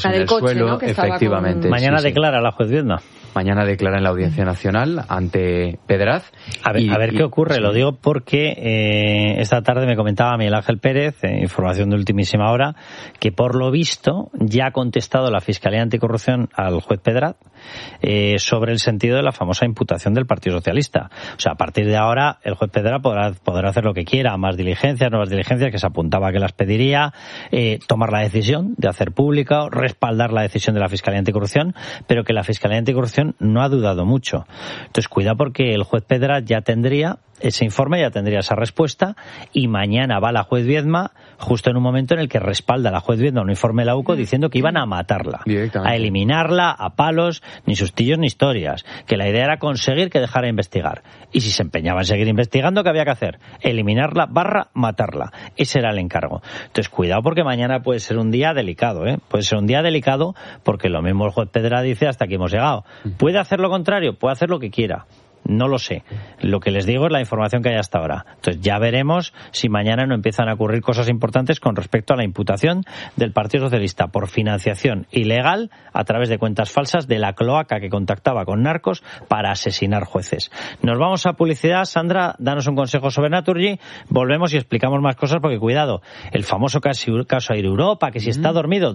en el coche, suelo, ¿no? Que efectivamente. Mañana declara la juez Viedma. Mañana declara en la Audiencia Nacional ante Pedraz. A ver qué ocurre. Sí. Lo digo porque esta tarde me comentaba Miguel Ángel Pérez, información de ultimísima hora, que por lo visto ya ha contestado la Fiscalía Anticorrupción al juez Pedraz sobre el sentido de la famosa imputación del Partido Socialista. O sea, a partir de ahora el juez Pedraz podrá hacer lo que quiera, más diligencias, nuevas diligencias, que se apuntaba a que las pediría, tomar la decisión de hacer pública, respaldar la decisión de la Fiscalía Anticorrupción, pero que la Fiscalía Anticorrupción no ha dudado mucho. Entonces, cuidado, porque el juez Pedraz ya tendría ese informe, ya tendría esa respuesta, y mañana va la juez Viedma justo en un momento en el que respalda la juez Viedma un informe de la UCO diciendo que iban a matarla, a eliminarla a palos, ni sustillos ni historias, que la idea era conseguir que dejara de investigar, y si se empeñaba en seguir investigando, ¿qué había que hacer? Eliminarla / matarla. Ese era el encargo. Entonces, cuidado, porque mañana puede ser un día delicado, puede ser un día delicado, porque lo mismo el juez Pedraz dice: hasta aquí hemos llegado. ¿Puede hacer lo contrario? Puede hacer lo que quiera. No lo sé. Lo que les digo es la información que hay hasta ahora. Entonces ya veremos si mañana no empiezan a ocurrir cosas importantes con respecto a la imputación del Partido Socialista por financiación ilegal a través de cuentas falsas de la cloaca que contactaba con narcos para asesinar jueces. Nos vamos a publicidad. Sandra, danos un consejo sobre Naturgy. Volvemos y explicamos más cosas, porque cuidado, el famoso caso Air Europa, que si está dormido,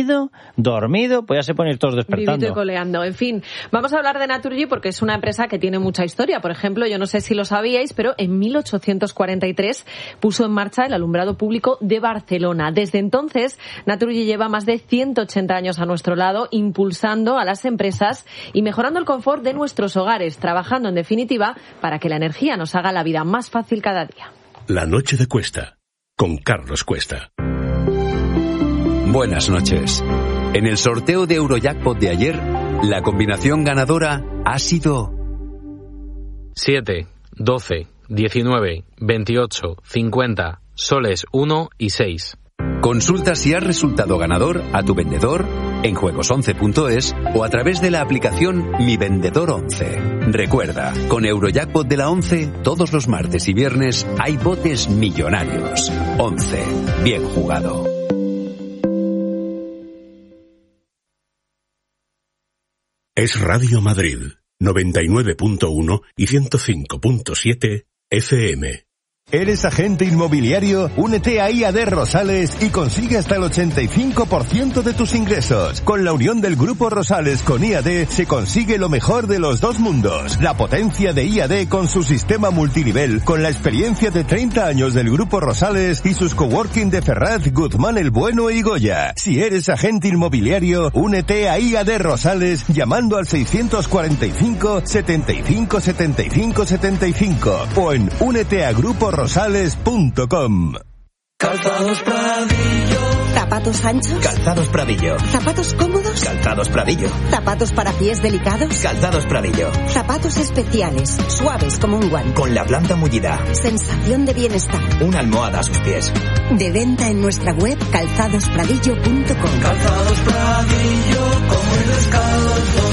pues ya se pueden ir todos despertando. Vivito y coleando. En fin, vamos a hablar de Naturgy porque es una empresa que tiene mucha historia. Por ejemplo, yo no sé si lo sabíais, pero en 1843 puso en marcha el alumbrado público de Barcelona. Desde entonces, Naturgy lleva más de 180 años a nuestro lado, impulsando a las empresas y mejorando el confort de nuestros hogares, trabajando en definitiva para que la energía nos haga la vida más fácil cada día. La noche de Cuesta, con Carlos Cuesta. Buenas noches. En el sorteo de Eurojackpot de ayer, la combinación ganadora ha sido 7, 12, 19, 28, 50, soles 1 y 6. Consulta si has resultado ganador a tu vendedor, en juegos11.es o a través de la aplicación Mi Vendedor 11. Recuerda, con Eurojackpot de la 11, todos los martes y viernes hay botes millonarios. 11. Bien jugado. Es Radio Madrid, 99.1 y 105.7 FM. ¿Eres agente inmobiliario? Únete a IAD Rosales y consigue hasta el 85% de tus ingresos. Con la unión del Grupo Rosales con IAD se consigue lo mejor de los dos mundos. La potencia de IAD con su sistema multinivel, con la experiencia de 30 años del Grupo Rosales y sus coworking de Ferraz, Guzmán el Bueno y Goya. Si eres agente inmobiliario, únete a IAD Rosales llamando al 645 75 75 75 o en úneteagruporosales.com. Calzados Pradillo. ¿Zapatos anchos? Calzados Pradillo. ¿Zapatos cómodos? Calzados Pradillo. ¿Zapatos para pies delicados? Calzados Pradillo. Zapatos especiales, suaves como un guante. Con la planta mullida. Sensación de bienestar. Una almohada a sus pies. De venta en nuestra web calzadospradillo.com. Calzados Pradillo, como el descalzo.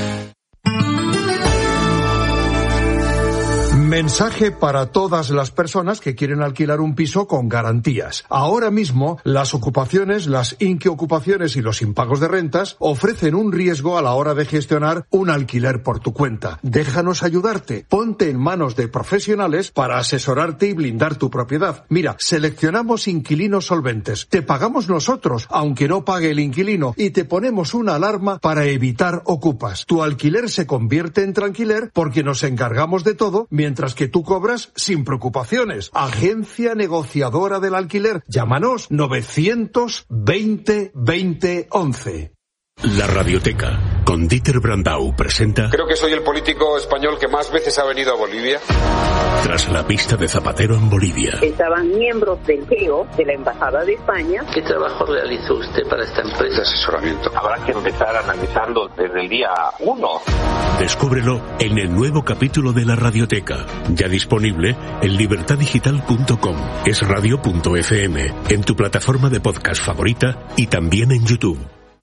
Mensaje para todas las personas que quieren alquilar un piso con garantías. Ahora mismo, las ocupaciones, las inquiocupaciones y los impagos de rentas ofrecen un riesgo a la hora de gestionar un alquiler por tu cuenta. Déjanos ayudarte. Ponte en manos de profesionales para asesorarte y blindar tu propiedad. Mira, seleccionamos inquilinos solventes. Te pagamos nosotros, aunque no pague el inquilino, y te ponemos una alarma para evitar ocupas. Tu alquiler se convierte en tranquiler porque nos encargamos de todo, mientras que tú cobras sin preocupaciones. Agencia negociadora del alquiler. Llámanos 920 20 11. La Radioteca, con Dieter Brandau, presenta... Creo que soy el político español que más veces ha venido a Bolivia. Tras la pista de Zapatero en Bolivia. Estaban miembros del GEO, de la Embajada de España. ¿Qué trabajo realizó usted para esta empresa? De asesoramiento. Habrá que empezar analizando desde el día 1. Descúbrelo en el nuevo capítulo de La Radioteca, ya disponible en libertadigital.com, esradio.fm, en tu plataforma de podcast favorita y también en YouTube.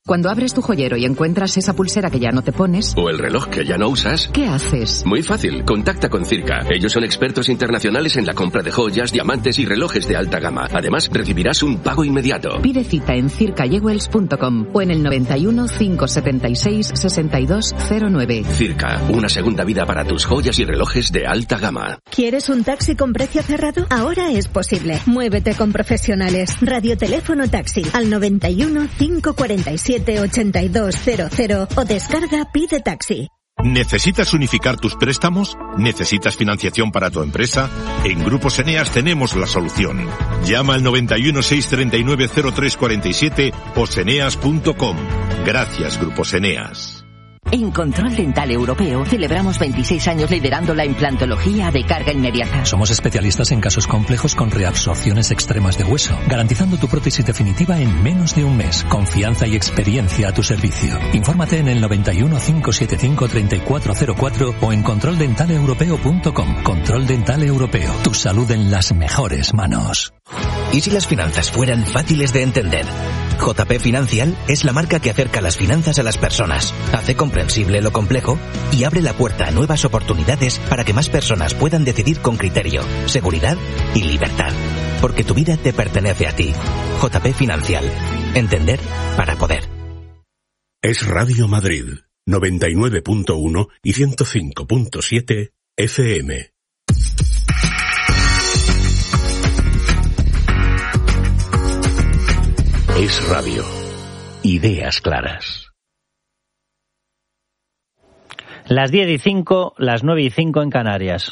Cuando abres tu joyero y encuentras esa pulsera que ya no te pones... O el reloj que ya no usas... ¿Qué haces? Muy fácil, contacta con Circa. Ellos son expertos internacionales en la compra de joyas, diamantes y relojes de alta gama. Además, recibirás un pago inmediato. Pide cita en circajewels.com o en el 91 576 6209. Circa, una segunda vida para tus joyas y relojes de alta gama. ¿Quieres un taxi con precio cerrado? Ahora es posible. Muévete con profesionales. Radioteléfono taxi al 91 547 8200 o descarga Pide Taxi. ¿Necesitas unificar tus préstamos? ¿Necesitas financiación para tu empresa? En Grupos Eneas tenemos la solución. Llama al 91 639 0347 o seneas.com. Gracias, Grupos Eneas. En Control Dental Europeo celebramos 26 años liderando la implantología de carga inmediata. Somos especialistas en casos complejos con reabsorciones extremas de hueso, garantizando tu prótesis definitiva en menos de un mes. Confianza y experiencia a tu servicio. Infórmate en el 91 575 3404 o en controldentaleeuropeo.com. Control Dental Europeo. Tu salud en las mejores manos. ¿Y si las finanzas fueran fáciles de entender? JP Financial es la marca que acerca las finanzas a las personas, hace comprensible lo complejo y abre la puerta a nuevas oportunidades para que más personas puedan decidir con criterio, seguridad y libertad. Porque tu vida te pertenece a ti. JP Financial. Entender para poder. Es Radio Madrid, 99.1 y 105.7 FM. Es radio. Ideas claras. Las 10:05, las 9:05 en Canarias.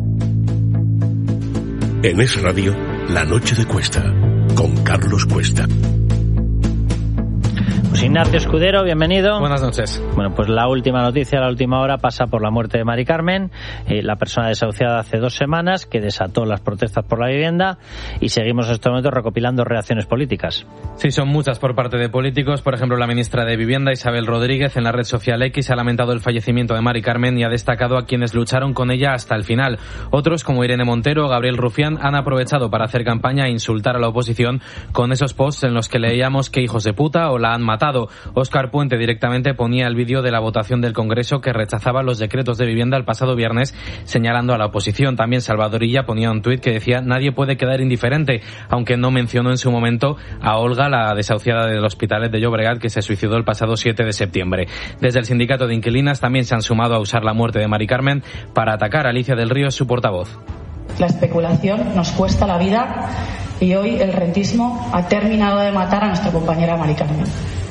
En Es Radio, La Noche de Cuesta, con Carlos Cuesta. Pues Ignacio Escudero, bienvenido. Buenas noches. Bueno, pues la última noticia, la última hora, pasa por la muerte de Mari Carmen, la persona desahuciada hace 2 semanas, que desató las protestas por la vivienda, y seguimos en este momento recopilando reacciones políticas. Sí, son muchas por parte de políticos. Por ejemplo, la ministra de Vivienda, Isabel Rodríguez, en la red social X ha lamentado el fallecimiento de Mari Carmen y ha destacado a quienes lucharon con ella hasta el final. Otros, como Irene Montero o Gabriel Rufián, han aprovechado para hacer campaña e insultar a la oposición con esos posts en los que leíamos que hijos de puta o la han matado. Óscar Puente directamente ponía el vídeo de la votación del Congreso que rechazaba los decretos de vivienda el pasado viernes, señalando a la oposición. También Salvador Illa ponía un tuit que decía: nadie puede quedar indiferente, aunque no mencionó en su momento a Olga, la desahuciada del Hospitalet de Llobregat, que se suicidó el pasado 7 de septiembre. Desde el sindicato de inquilinas también se han sumado a usar la muerte de Mari Carmen para atacar a Alicia del Río, su portavoz. La especulación nos cuesta la vida y hoy el rentismo ha terminado de matar a nuestra compañera Mari Carmen.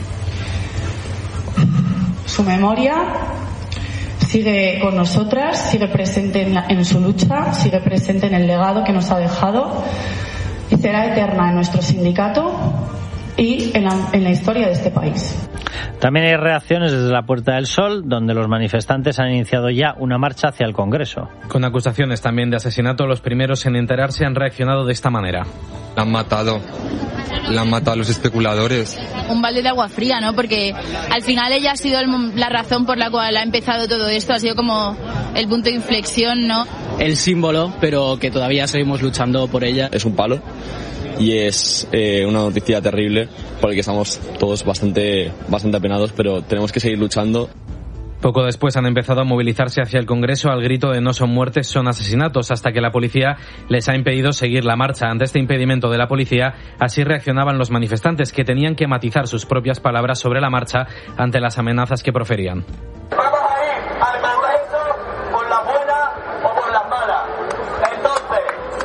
Su memoria sigue con nosotras, sigue presente en su lucha, sigue presente en el legado que nos ha dejado y será eterna en nuestro sindicato y en la historia de este país. También hay reacciones desde la Puerta del Sol, donde los manifestantes han iniciado ya una marcha hacia el Congreso. Con acusaciones también de asesinato, los primeros en enterarse han reaccionado de esta manera. La han matado a los especuladores. Un balde de agua fría, ¿no? Porque al final ella ha sido la razón por la cual ha empezado todo esto, ha sido como el punto de inflexión, ¿no? El símbolo, pero que todavía seguimos luchando por ella. Es un palo y es una noticia terrible porque estamos todos bastante apenados, pero tenemos que seguir luchando. Poco después han empezado a movilizarse hacia el Congreso al grito de no son muertes, son asesinatos, hasta que la policía les ha impedido seguir la marcha. Ante este impedimento de la policía, así reaccionaban los manifestantes, que tenían que matizar sus propias palabras sobre la marcha ante las amenazas que proferían. Vamos a ir al Congreso por la buena o por la mala. Entonces,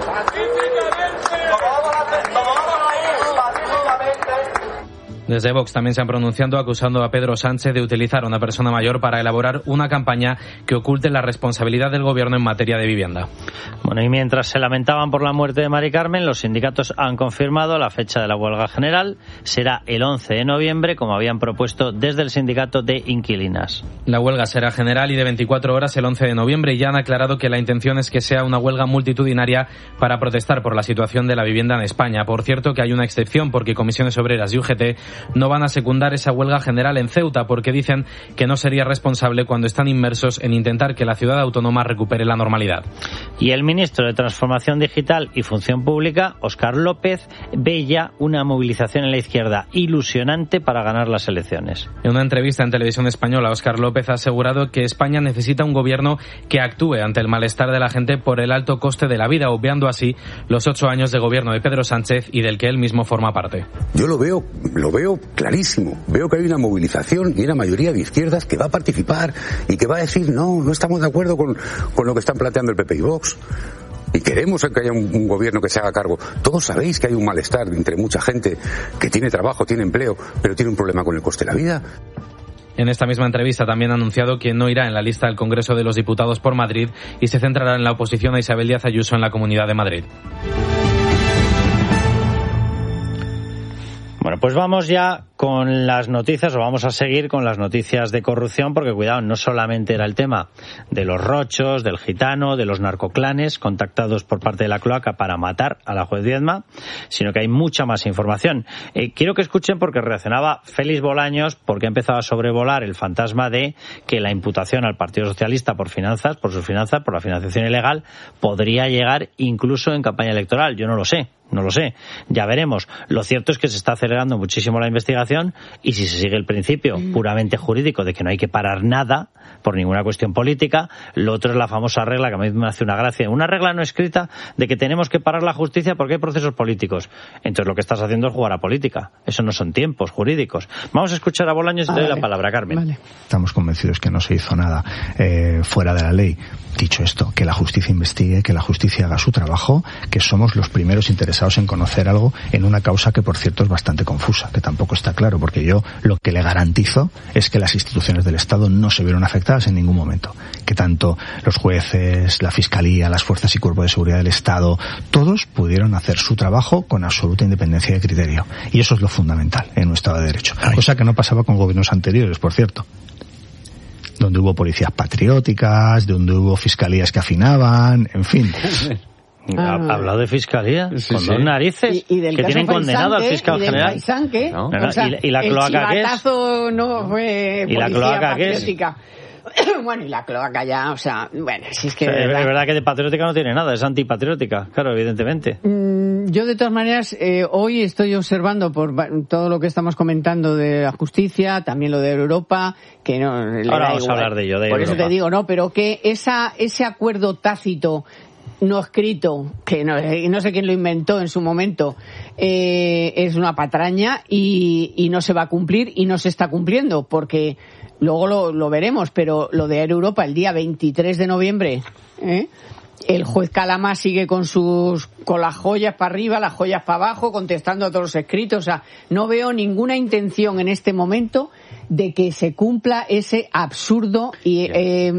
como vamos a ir pacíficamente. Desde Vox también se han pronunciado acusando a Pedro Sánchez de utilizar a una persona mayor para elaborar una campaña que oculte la responsabilidad del gobierno en materia de vivienda. Bueno, y mientras se lamentaban por la muerte de Mari Carmen, los sindicatos han confirmado la fecha de la huelga general. Será el 11 de noviembre, como habían propuesto desde el sindicato de inquilinas. La huelga será general y de 24 horas el 11 de noviembre y ya han aclarado que la intención es que sea una huelga multitudinaria para protestar por la situación de la vivienda en España. Por cierto, que hay una excepción porque Comisiones Obreras y UGT no van a secundar esa huelga general en Ceuta porque dicen que no sería responsable cuando están inmersos en intentar que la ciudad autónoma recupere la normalidad. Y el ministro de Transformación Digital y Función Pública, Óscar López, ve ya una movilización en la izquierda ilusionante para ganar las elecciones. En una entrevista en Televisión Española, Óscar López ha asegurado que España necesita un gobierno que actúe ante el malestar de la gente por el alto coste de la vida, obviando así los 8 años de gobierno de Pedro Sánchez y del que él mismo forma parte. Yo lo veo clarísimo. Veo que hay una movilización y una mayoría de izquierdas que va a participar y que va a decir no estamos de acuerdo con lo que están planteando el PP y Vox. Y queremos que haya un gobierno que se haga cargo. Todos sabéis que hay un malestar entre mucha gente que tiene trabajo, tiene empleo, pero tiene un problema con el coste de la vida. En esta misma entrevista también ha anunciado que no irá en la lista del Congreso de los Diputados por Madrid y se centrará en la oposición a Isabel Díaz Ayuso en la Comunidad de Madrid. Bueno, pues vamos ya con las noticias, o vamos a seguir con las noticias de corrupción, porque cuidado, no solamente era el tema de los rochos, del gitano, de los narcoclanes contactados por parte de la cloaca para matar a la juez Viedma, sino que hay mucha más información. Quiero que escuchen porque reaccionaba Félix Bolaños, porque ha empezado a sobrevolar el fantasma de que la imputación al Partido Socialista por sus finanzas, por la financiación ilegal, podría llegar incluso en campaña electoral. Yo no lo sé, ya veremos. Lo cierto es que se está acelerando muchísimo la investigación y si se sigue el principio puramente jurídico de que no hay que parar nada por ninguna cuestión política, lo otro es la famosa regla que a mí me hace una gracia, una regla no escrita de que tenemos que parar la justicia porque hay procesos políticos. Entonces lo que estás haciendo es jugar a política. Eso no son tiempos jurídicos. Vamos a escuchar a Bolaños y te doy la palabra, Carmen. Vale. Estamos convencidos que no se hizo nada fuera de la ley. Dicho esto, que la justicia investigue, que la justicia haga su trabajo, que somos los primeros interesados en conocer algo en una causa que, por cierto, es bastante confusa, que tampoco está claro, porque yo lo que le garantizo es que las instituciones del Estado no se vieron afectadas en ningún momento. Que tanto los jueces, la Fiscalía, las fuerzas y cuerpos de seguridad del Estado, todos pudieron hacer su trabajo con absoluta independencia de criterio. Y eso es lo fundamental en un Estado de Derecho. Cosa que no pasaba con gobiernos anteriores, por cierto. Donde hubo policías patrióticas, donde hubo fiscalías que afinaban, en fin. ¿Ha hablado de fiscalía? Sí, con dos narices. Y del que tienen condenado al fiscal general. ¿No? O sea, ¿y la cloaca qué es? No fue ¿Y la cloaca patriótica. Bueno, y la cloaca ya, o sea, bueno, si es que... Es verdad que de patriótica no tiene nada, es antipatriótica, claro, evidentemente. Yo, de todas maneras, hoy estoy observando por todo lo que estamos comentando de la justicia, también lo de Europa, que no... Ahora vamos a hablar de ello, de Por Europa. eso te digo, pero que ese acuerdo tácito no escrito, que no sé quién lo inventó en su momento, es una patraña y no se va a cumplir y no se está cumpliendo, porque luego lo veremos, pero lo de Air Europa el día 23 de noviembre, el juez Calama sigue con las joyas para arriba, las joyas para abajo, contestando a todos los escritos. O sea, no veo ninguna intención en este momento de que se cumpla ese absurdo y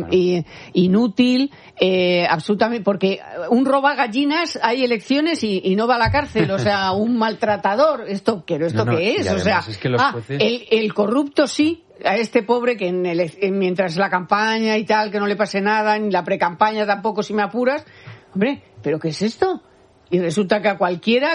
inútil, absolutamente, porque un robagallinas, hay elecciones y no va a la cárcel, o sea, un maltratador, ¿esto qué es? O sea, es que los jueces... el corrupto sí, a este pobre que mientras la campaña y tal, que no le pase nada, ni la precampaña tampoco, si me apuras, hombre, ¿pero qué es esto? Y resulta que a cualquiera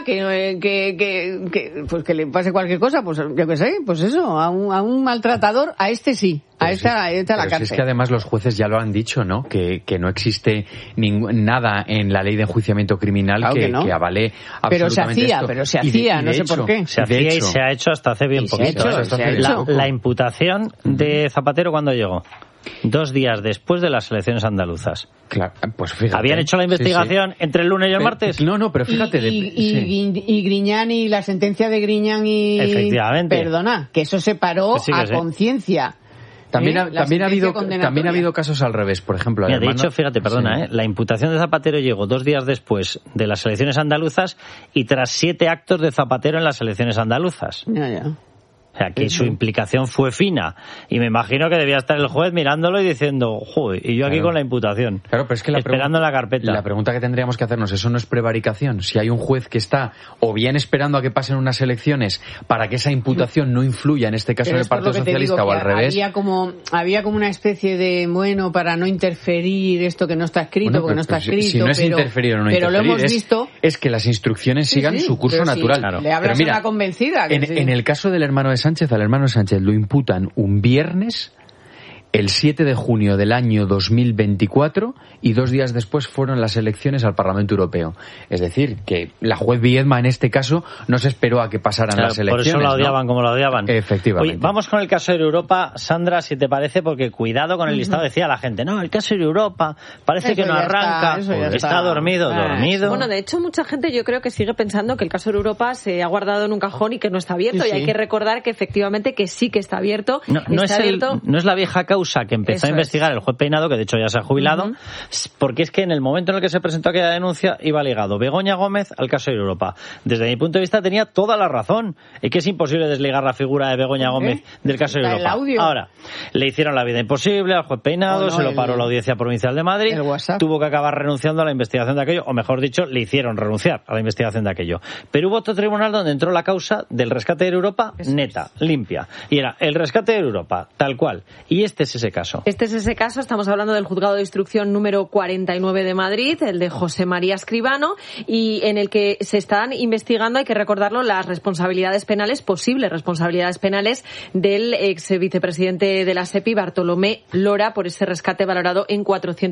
pues que le pase cualquier cosa, pues yo qué sé, pues eso, a un maltratador, a este sí, a esta la cárcel. Es que además los jueces ya lo han dicho, ¿no? Que no existe nada en la ley de enjuiciamiento criminal que avale absolutamente esto. Pero se hacía, no sé por qué. Se hacía y se ha hecho hasta hace bien poquito. La imputación de Zapatero, ¿cuándo llegó? 2 días después de las elecciones andaluzas. Claro, pues fíjate. ¿Habían hecho la investigación entre el lunes y el martes? No, pero fíjate. Y Griñán y la sentencia de Griñán y... Efectivamente. Perdona, que eso se paró a conciencia. También ha habido casos al revés, por ejemplo. Mira, de hecho, fíjate, perdona, la imputación de Zapatero llegó 2 días después de las elecciones andaluzas y tras 7 actos de Zapatero en las elecciones andaluzas. Ya. O sea, que su implicación fue fina. Y me imagino que debía estar el juez mirándolo y diciendo, joder, y yo aquí con la imputación. Claro, pero es que esperando la carpeta. La pregunta que tendríamos que hacernos, ¿eso no es prevaricación? Si hay un juez que está o bien esperando a que pasen unas elecciones para que esa imputación no influya, en este caso en el Partido Socialista, o al revés. Había como una especie de, bueno, para no interferir esto que no está escrito, porque no está escrito. Si no es interferir o no interferir, lo hemos visto. Es que las instrucciones sigan su curso natural. Claro. Le hablas a una convencida. En el caso del hermano de Sánchez, al hermano de Sánchez lo imputan un viernes, el 7 de junio del año 2024, y 2 días después fueron las elecciones al Parlamento Europeo. Es decir, que la juez Viedma en este caso no se esperó a que pasaran las elecciones. Por eso la odiaban, ¿no? Como la odiaban. Efectivamente. Oye, vamos con el caso de Europa, Sandra, si te parece, porque cuidado con el listado. Decía la gente, no, el caso de Europa parece eso que no arranca, está dormido. Bueno, de hecho, mucha gente yo creo que sigue pensando que el caso de Europa se ha guardado en un cajón y que no está abierto, y hay que recordar que efectivamente que sí que está abierto. No es la vieja causa que empezó a investigar el juez Peinado, que de hecho ya se ha jubilado, porque es que en el momento en el que se presentó aquella denuncia iba ligado Begoña Gómez al caso de Europa. Desde mi punto de vista tenía toda la razón, y que es imposible desligar la figura de Begoña Gómez del caso de Europa. Ahora, le hicieron la vida imposible al juez Peinado, se lo paró la Audiencia Provincial de Madrid, tuvo que acabar renunciando a la investigación de aquello, o mejor dicho, le hicieron renunciar a la investigación de aquello. Pero hubo otro tribunal donde entró la causa del rescate de Europa neta, limpia, y era el rescate de Europa, tal cual. Y este es ese caso. Este es ese caso, estamos hablando del Juzgado de Instrucción número 49 de Madrid, el de José María Escribano, y en el que se están investigando, hay que recordarlo, las responsabilidades penales, posibles responsabilidades penales del ex vicepresidente de la SEPI, Bartolomé Lora, por ese rescate valorado en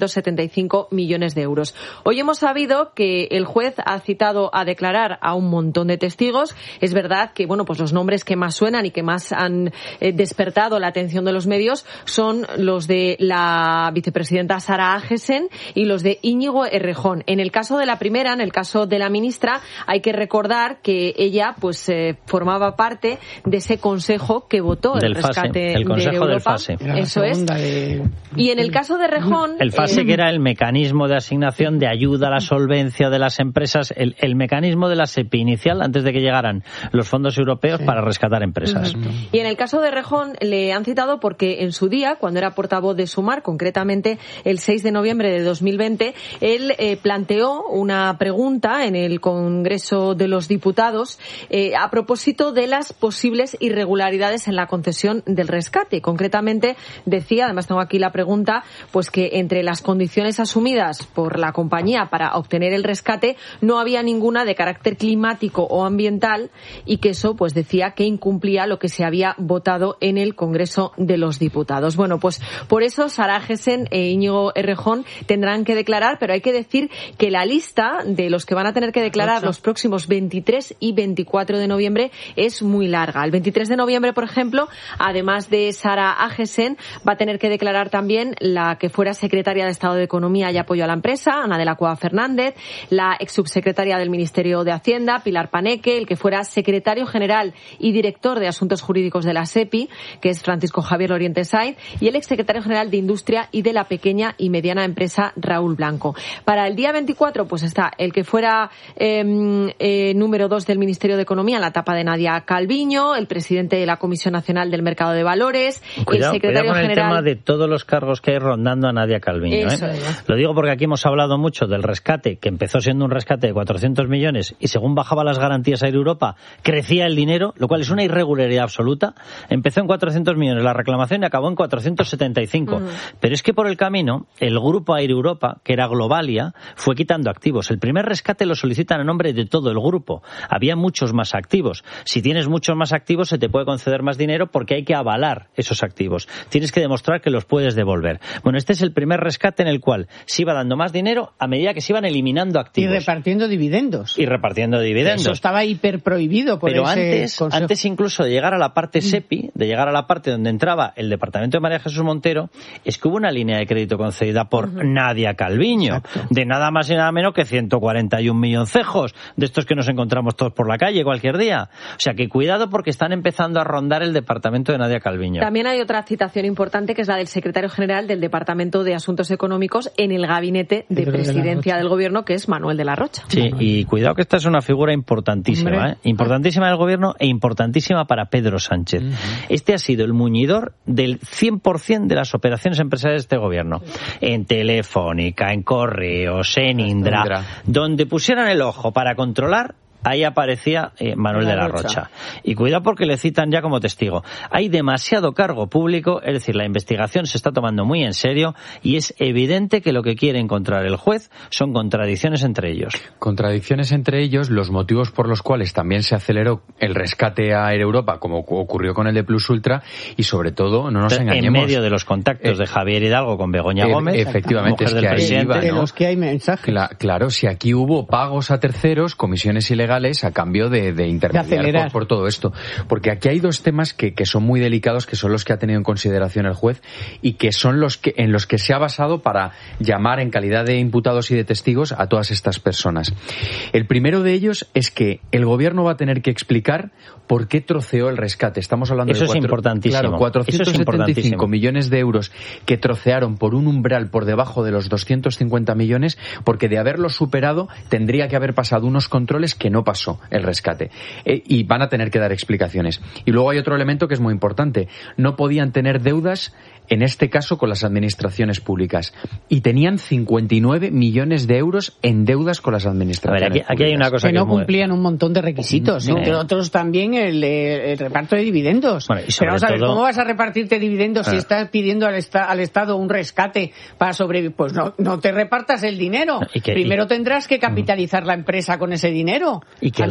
475 millones de euros. Hoy hemos sabido que el juez ha citado a declarar a un montón de testigos. Es verdad que, bueno, pues los nombres que más suenan y que más han despertado la atención de los medios son los de la vicepresidenta Sara Agesen y los de Íñigo Errejón. En el caso de la primera, en el caso de la ministra, hay que recordar que ella pues formaba parte de ese consejo que votó el rescate el consejo de Europa. Del FASE. Eso es. Y en el caso de Errejón... El FASE, que era el mecanismo de asignación de ayuda a la solvencia de las empresas, el mecanismo de la SEPI inicial antes de que llegaran los fondos europeos para rescatar empresas. Y en el caso de Errejón le han citado porque en su día, cuando era portavoz de Sumar, concretamente el 6 de noviembre de 2020, él planteó una pregunta en el Congreso de los Diputados a propósito de las posibles irregularidades en la concesión del rescate. Concretamente decía, además tengo aquí la pregunta, pues que entre las condiciones asumidas por la compañía para obtener el rescate no había ninguna de carácter climático o ambiental, y que eso pues decía que incumplía lo que se había votado en el Congreso de los Diputados. Bueno, pues por eso Sara Agesen e Íñigo Errejón tendrán que declarar, pero hay que decir que la lista de los que van a tener que declarar los próximos 23 y 24 de noviembre es muy larga. El 23 de noviembre, por ejemplo, además de Sara Agesen, va a tener que declarar también la que fuera secretaria de Estado de Economía y Apoyo a la Empresa, Ana de la Cueva Fernández, la exsubsecretaria del Ministerio de Hacienda, Pilar Paneque, el que fuera secretario general y director de Asuntos Jurídicos de la SEPI, que es Francisco Javier Loriente Sainz, y el exsecretario general de Industria y de la Pequeña y Mediana Empresa, Raúl Blanco. Para el día 24, pues está el que fuera número 2 del Ministerio de Economía en la etapa de Nadia Calviño, el presidente de la Comisión Nacional del Mercado de Valores, el secretario con general... el tema de todos los cargos que hay rondando a Nadia Calviño. Lo digo porque aquí hemos hablado mucho del rescate, que empezó siendo un rescate de 400 millones y según bajaba las garantías a Air Europa, crecía el dinero, lo cual es una irregularidad absoluta. Empezó en 400 millones la reclamación y acabó en 475. Pero es que por el camino, el grupo Air Europa, que era Globalia, fue quitando activos. El primer rescate lo solicitan a nombre de todo el grupo. Había muchos más activos. Si tienes muchos más activos, se te puede conceder más dinero porque hay que avalar esos activos. Tienes que demostrar que los puedes devolver. Bueno, este es el primer rescate en el cual se iba dando más dinero a medida que se iban eliminando activos. Y repartiendo dividendos. Eso estaba hiper prohibido por Pero ese antes incluso de llegar a la parte SEPI, de llegar a la parte donde entraba el Departamento de María Jesús Montero es que hubo una línea de crédito concedida por Nadia Calviño, de nada más y nada menos que 141 milloncejos, de estos que nos encontramos todos por la calle cualquier día. O sea que cuidado, porque están empezando a rondar el departamento de Nadia Calviño. También hay otra citación importante, que es la del secretario general del Departamento de Asuntos Económicos en el gabinete de presidencia del gobierno, que es Manuel de la Rocha. Sí, y cuidado que esta es una figura importantísima, importantísima del gobierno e importantísima para Pedro Sánchez. Este ha sido el muñidor del 100% de las operaciones empresariales de este gobierno. En Telefónica, en Correos, en Indra, donde pusieran el ojo para controlar, ahí aparecía Manuel de la Rocha. Y cuidado, porque le citan ya como testigo. Hay demasiado cargo público, es decir, la investigación se está tomando muy en serio y es evidente que lo que quiere encontrar el juez son contradicciones entre ellos. Contradicciones entre ellos, los motivos por los cuales también se aceleró el rescate a Air Europa, como ocurrió con el de Plus Ultra, y sobre todo, no nos engañemos. En medio de los contactos de Javier Hidalgo con Begoña Gómez, efectivamente, mujer del presidente. De los que hay mensajes. Claro, si aquí hubo pagos a terceros, comisiones ilegales, a cambio de intermediar por todo esto. Porque aquí hay dos temas que son muy delicados, que son los que ha tenido en consideración el juez y que son en los que se ha basado para llamar en calidad de imputados y de testigos a todas estas personas. El primero de ellos es que el gobierno va a tener que explicar por qué troceó el rescate. Estamos hablando de importantísimo. 475 millones de euros que trocearon por un umbral por debajo de los 250 millones, porque de haberlo superado tendría que haber pasado unos controles que no pasó el rescate. Y van a tener que dar explicaciones. Y luego hay otro elemento que es muy importante. No podían tener deudas, en este caso con las administraciones públicas. Y tenían 59 millones de euros en deudas con las administraciones públicas. Aquí hay una cosa que no cumplían un montón de requisitos. Entre otros también el reparto de dividendos. Bueno, pero vamos a ver, ¿cómo vas a repartirte dividendos si estás pidiendo al Estado un rescate para sobrevivir? Pues no te repartas el dinero. Primero tendrás que capitalizar la empresa con ese dinero. Y que el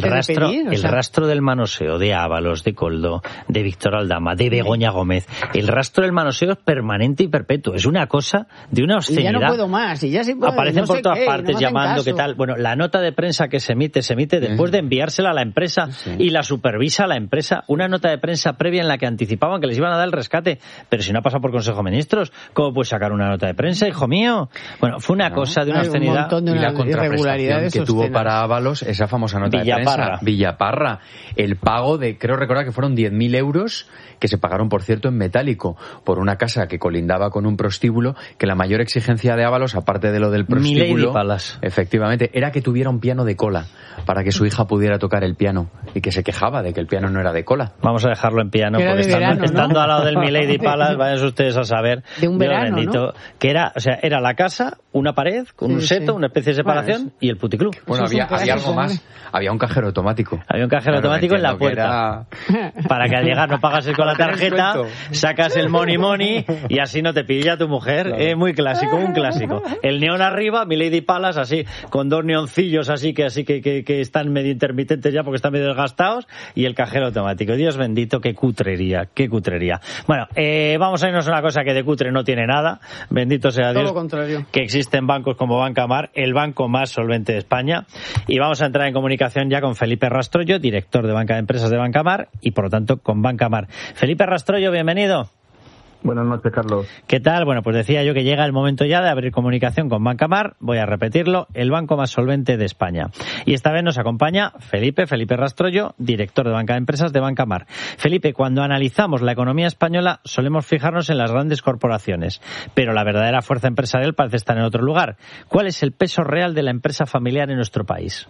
rastro del manoseo de Ábalos, de Coldo, de Víctor Aldama, de Begoña Gómez, el rastro del manoseo es permanente y perpetuo. Es una cosa de una obscenidad. Y ya no puedo más. Y ya sí puedo, aparecen por todas partes llamando, caso. ¿qué tal? Bueno, la nota de prensa que se emite después de enviársela a la empresa y la supervisa a la empresa. Una nota de prensa previa en la que anticipaban que les iban a dar el rescate. Pero si no ha pasado por Consejo de Ministros, ¿cómo puedes sacar una nota de prensa, hijo mío? Bueno, fue una cosa de una obscenidad. Un y la contraprestación que tuvo para Ábalos esa famosa nota de prensa. Villaparra. El pago de, creo recordar que fueron 10.000 euros, que se pagaron, por cierto, en metálico, por una casa que colindaba con un prostíbulo, que la mayor exigencia de Ábalos, aparte de lo del prostíbulo, efectivamente, era que tuviera un piano de cola, para que su hija pudiera tocar el piano, y que se quejaba de que el piano no era de cola. Vamos a dejarlo en piano, porque estando al lado del Milady Palace, vayan ustedes a saber, de un verano, bendito, ¿no? Que era la casa, una pared, con un seto, una especie de separación, y el puticlub. Bueno, había algo más, había un cajero automático. Había un cajero automático en la puerta. Para que al llegar no pagas con la tarjeta, sacas el money y así no te pilla tu mujer. Muy clásico, un clásico. El neón arriba, Milady Palace, así, con dos neoncillos así que están medio intermitentes ya porque están medio desgastados, y el cajero automático. Dios bendito, qué cutrería, qué cutrería. Bueno, vamos a irnos a una cosa que de cutre no tiene nada. Bendito sea Dios. Todo lo contrario. Que existen bancos como Bancamar, el banco más solvente de España. Y vamos a entrar en comunicación ya con Felipe Rastrollo, director de Banca de Empresas de Bancamar, y por lo tanto con Bancamar. Felipe Rastrollo, bienvenido. Buenas noches, Carlos. ¿Qué tal? Bueno, pues decía yo que llega el momento ya de abrir comunicación con Bancamar. Voy a repetirlo, el banco más solvente de España. Y esta vez nos acompaña Felipe Rastrollo, director de Banca de Empresas de Bancamar. Felipe, cuando analizamos la economía española solemos fijarnos en las grandes corporaciones, pero la verdadera fuerza empresarial parece estar en otro lugar. ¿Cuál es el peso real de la empresa familiar en nuestro país?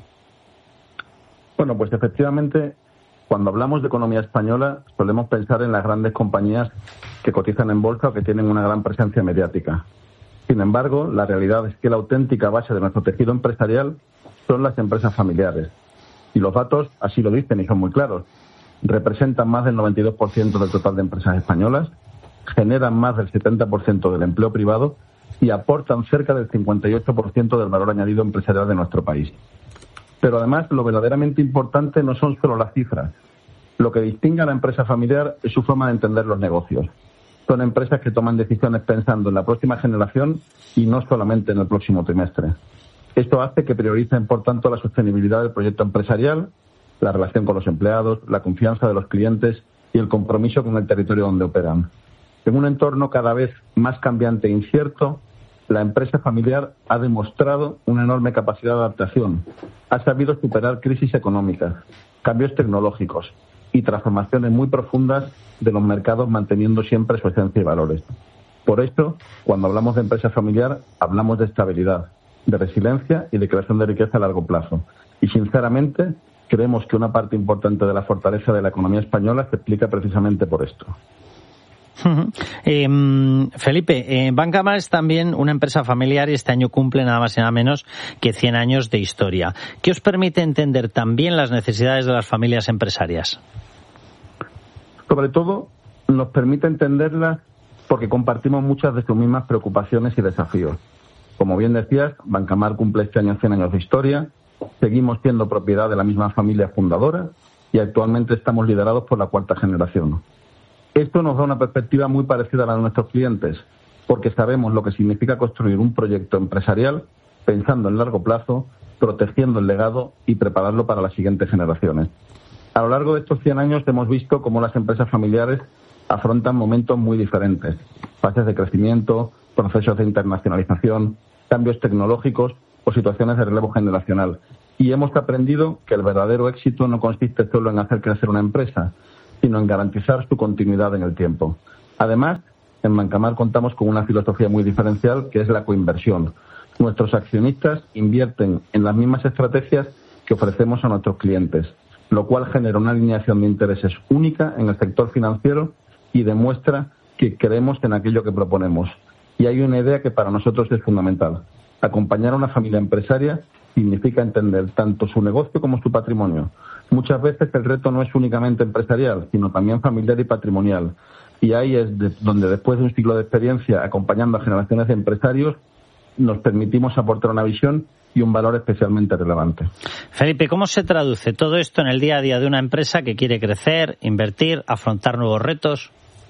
Bueno, pues efectivamente, cuando hablamos de economía española, solemos pensar en las grandes compañías que cotizan en bolsa o que tienen una gran presencia mediática. Sin embargo, la realidad es que la auténtica base de nuestro tejido empresarial son las empresas familiares. Y los datos así lo dicen y son muy claros. Representan más del 92% del total de empresas españolas, generan más del 70% del empleo privado y aportan cerca del 58% del valor añadido empresarial de nuestro país. Pero además, lo verdaderamente importante no son solo las cifras. Lo que distingue a la empresa familiar es su forma de entender los negocios. Son empresas que toman decisiones pensando en la próxima generación y no solamente en el próximo trimestre. Esto hace que prioricen, por tanto, la sostenibilidad del proyecto empresarial, la relación con los empleados, la confianza de los clientes y el compromiso con el territorio donde operan. En un entorno cada vez más cambiante e incierto, la empresa familiar ha demostrado una enorme capacidad de adaptación. Ha sabido superar crisis económicas, cambios tecnológicos y transformaciones muy profundas de los mercados, manteniendo siempre su esencia y valores. Por esto, cuando hablamos de empresa familiar, hablamos de estabilidad, de resiliencia y de creación de riqueza a largo plazo. Y sinceramente, creemos que una parte importante de la fortaleza de la economía española se explica precisamente por esto. Felipe, Bancamar es también una empresa familiar y este año cumple nada más y nada menos que 100 años de historia. ¿Qué os permite entender también las necesidades de las familias empresarias? Sobre todo, nos permite entenderlas porque compartimos muchas de sus mismas preocupaciones y desafíos. Como bien decías, Bancamar cumple este año 100 años de historia, seguimos siendo propiedad de la misma familia fundadora y actualmente estamos liderados por la cuarta generación. Esto nos da una perspectiva muy parecida a la de nuestros clientes, porque sabemos lo que significa construir un proyecto empresarial pensando en largo plazo, protegiendo el legado y prepararlo para las siguientes generaciones. A lo largo de estos 100 años hemos visto cómo las empresas familiares afrontan momentos muy diferentes, fases de crecimiento, procesos de internacionalización, cambios tecnológicos o situaciones de relevo generacional. Y hemos aprendido que el verdadero éxito no consiste solo en hacer crecer una empresa, sino en garantizar su continuidad en el tiempo. Además, en Bancamar contamos con una filosofía muy diferencial, que es la coinversión. Nuestros accionistas invierten en las mismas estrategias que ofrecemos a nuestros clientes, lo cual genera una alineación de intereses única en el sector financiero y demuestra que creemos en aquello que proponemos. Y hay una idea que para nosotros es fundamental. Acompañar a una familia empresaria significa entender tanto su negocio como su patrimonio. Muchas veces el reto no es únicamente empresarial, sino también familiar y patrimonial. Y ahí es donde, después de un ciclo de experiencia acompañando a generaciones de empresarios, nos permitimos aportar una visión y un valor especialmente relevante. Felipe, ¿cómo se traduce todo esto en el día a día de una empresa que quiere crecer, invertir, afrontar nuevos retos?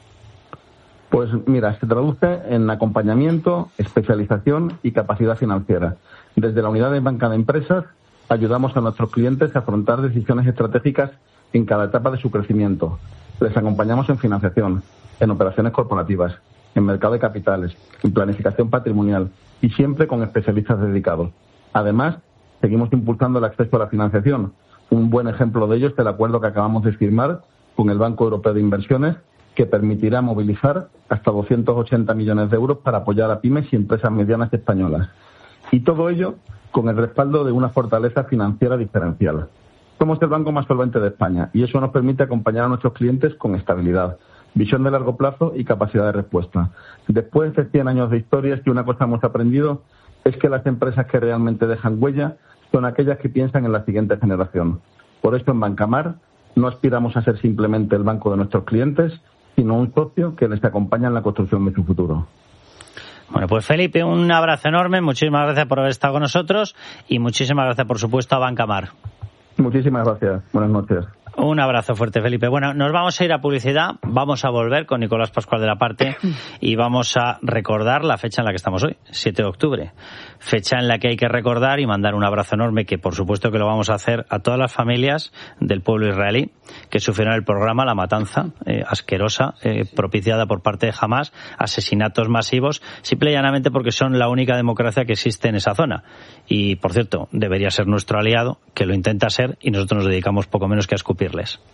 Pues mira, se traduce en acompañamiento, especialización y capacidad financiera. Desde la unidad de banca de empresas ayudamos a nuestros clientes a afrontar decisiones estratégicas en cada etapa de su crecimiento. Les acompañamos en financiación, en operaciones corporativas, en mercado de capitales, en planificación patrimonial y siempre con especialistas dedicados. Además, seguimos impulsando el acceso a la financiación. Un buen ejemplo de ello es el acuerdo que acabamos de firmar con el Banco Europeo de Inversiones, que permitirá movilizar hasta 280 millones de euros para apoyar a pymes y empresas medianas españolas. Y todo ello con el respaldo de una fortaleza financiera diferencial. Somos el banco más solvente de España y eso nos permite acompañar a nuestros clientes con estabilidad, visión de largo plazo y capacidad de respuesta. Después de 100 años de historia, si una cosa hemos aprendido es que las empresas que realmente dejan huella son aquellas que piensan en la siguiente generación. Por eso en Bancamar no aspiramos a ser simplemente el banco de nuestros clientes, sino un socio que les acompaña en la construcción de su futuro. Bueno, pues Felipe, un abrazo enorme, muchísimas gracias por haber estado con nosotros y muchísimas gracias, por supuesto, a Bancamar. Muchísimas gracias, buenas noches. Un abrazo fuerte, Felipe. Bueno, nos vamos a ir a publicidad, vamos a volver con Nicolás Pascual de la Parte y vamos a recordar la fecha en la que estamos hoy, 7 de octubre. Fecha en la que hay que recordar y mandar un abrazo enorme, que por supuesto que lo vamos a hacer a todas las familias del pueblo israelí que sufrieron el programa La Matanza, asquerosa, propiciada por parte de Hamás, asesinatos masivos, simple y llanamente porque son la única democracia que existe en esa zona. Y, por cierto, debería ser nuestro aliado, que lo intenta ser, y nosotros nos dedicamos poco menos que a escupirles.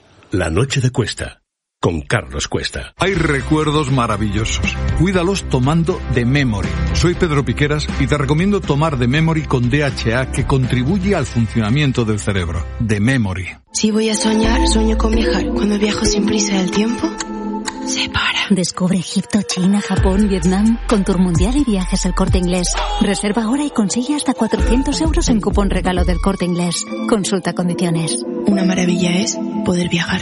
La noche de Cuesta, con Carlos Cuesta. Hay recuerdos maravillosos. Cuídalos tomando The Memory. Soy Pedro Piqueras y te recomiendo tomar The Memory con DHA, que contribuye al funcionamiento del cerebro. The Memory. Si voy a soñar, sueño con viajar. Cuando viajo sin prisa del tiempo, se para. Descubre Egipto, China, Japón, Vietnam con Tour Mundial y Viajes El Corte Inglés. Reserva ahora y consigue hasta 400 euros en cupón regalo del Corte Inglés. Consulta condiciones. Una maravilla es poder viajar.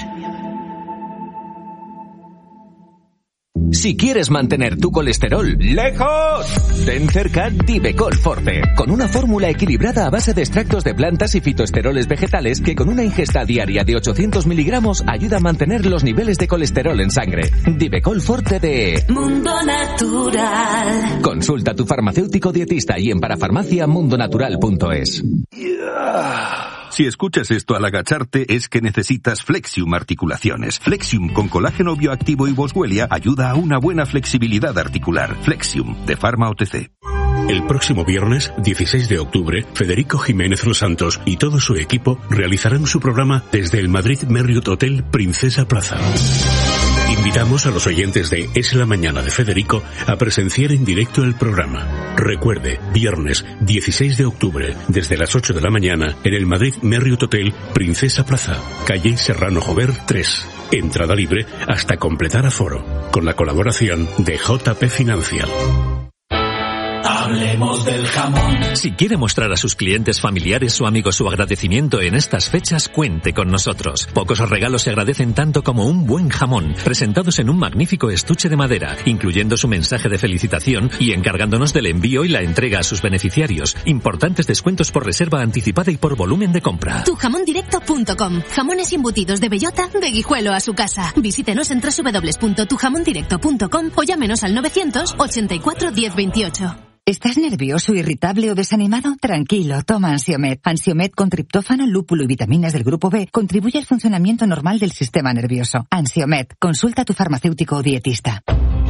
Si quieres mantener tu colesterol lejos, ten cerca Divecol Forte, con una fórmula equilibrada a base de extractos de plantas y fitoesteroles vegetales que con una ingesta diaria de 800 miligramos ayuda a mantener los niveles de colesterol en sangre. Divecol Forte de Mundo Natural. Consulta a tu farmacéutico dietista y en parafarmacia mundonatural.es. Si escuchas esto al agacharte es que necesitas Flexium Articulaciones. Flexium con colágeno bioactivo y boswellia ayuda a una buena flexibilidad articular. Flexium, de Pharma OTC. El próximo viernes, 16 de octubre, Federico Jiménez Los Santos y todo su equipo realizarán su programa desde el Madrid Marriott Hotel Princesa Plaza. Invitamos a los oyentes de Es la Mañana de Federico a presenciar en directo el programa. Recuerde, viernes 16 de octubre, desde las 8 de la mañana, en el Madrid Marriott Hotel Princesa Plaza, calle Serrano Jover 3. Entrada libre hasta completar aforo, con la colaboración de JP Financial. Hablemos del jamón. Si quiere mostrar a sus clientes, familiares o amigos su agradecimiento en estas fechas, cuente con nosotros. Pocos regalos se agradecen tanto como un buen jamón, presentados en un magnífico estuche de madera, incluyendo su mensaje de felicitación y encargándonos del envío y la entrega a sus beneficiarios. Importantes descuentos por reserva anticipada y por volumen de compra. Tujamondirecto.com. Jamones embutidos de bellota, de Guijuelo a su casa. Visítenos en www.tujamondirecto.com o llámenos al 984 1028. ¿Estás nervioso, irritable o desanimado? Tranquilo, toma Ansiomed. Ansiomed con triptófano, lúpulo y vitaminas del grupo B contribuye al funcionamiento normal del sistema nervioso. Ansiomed, consulta a tu farmacéutico o dietista.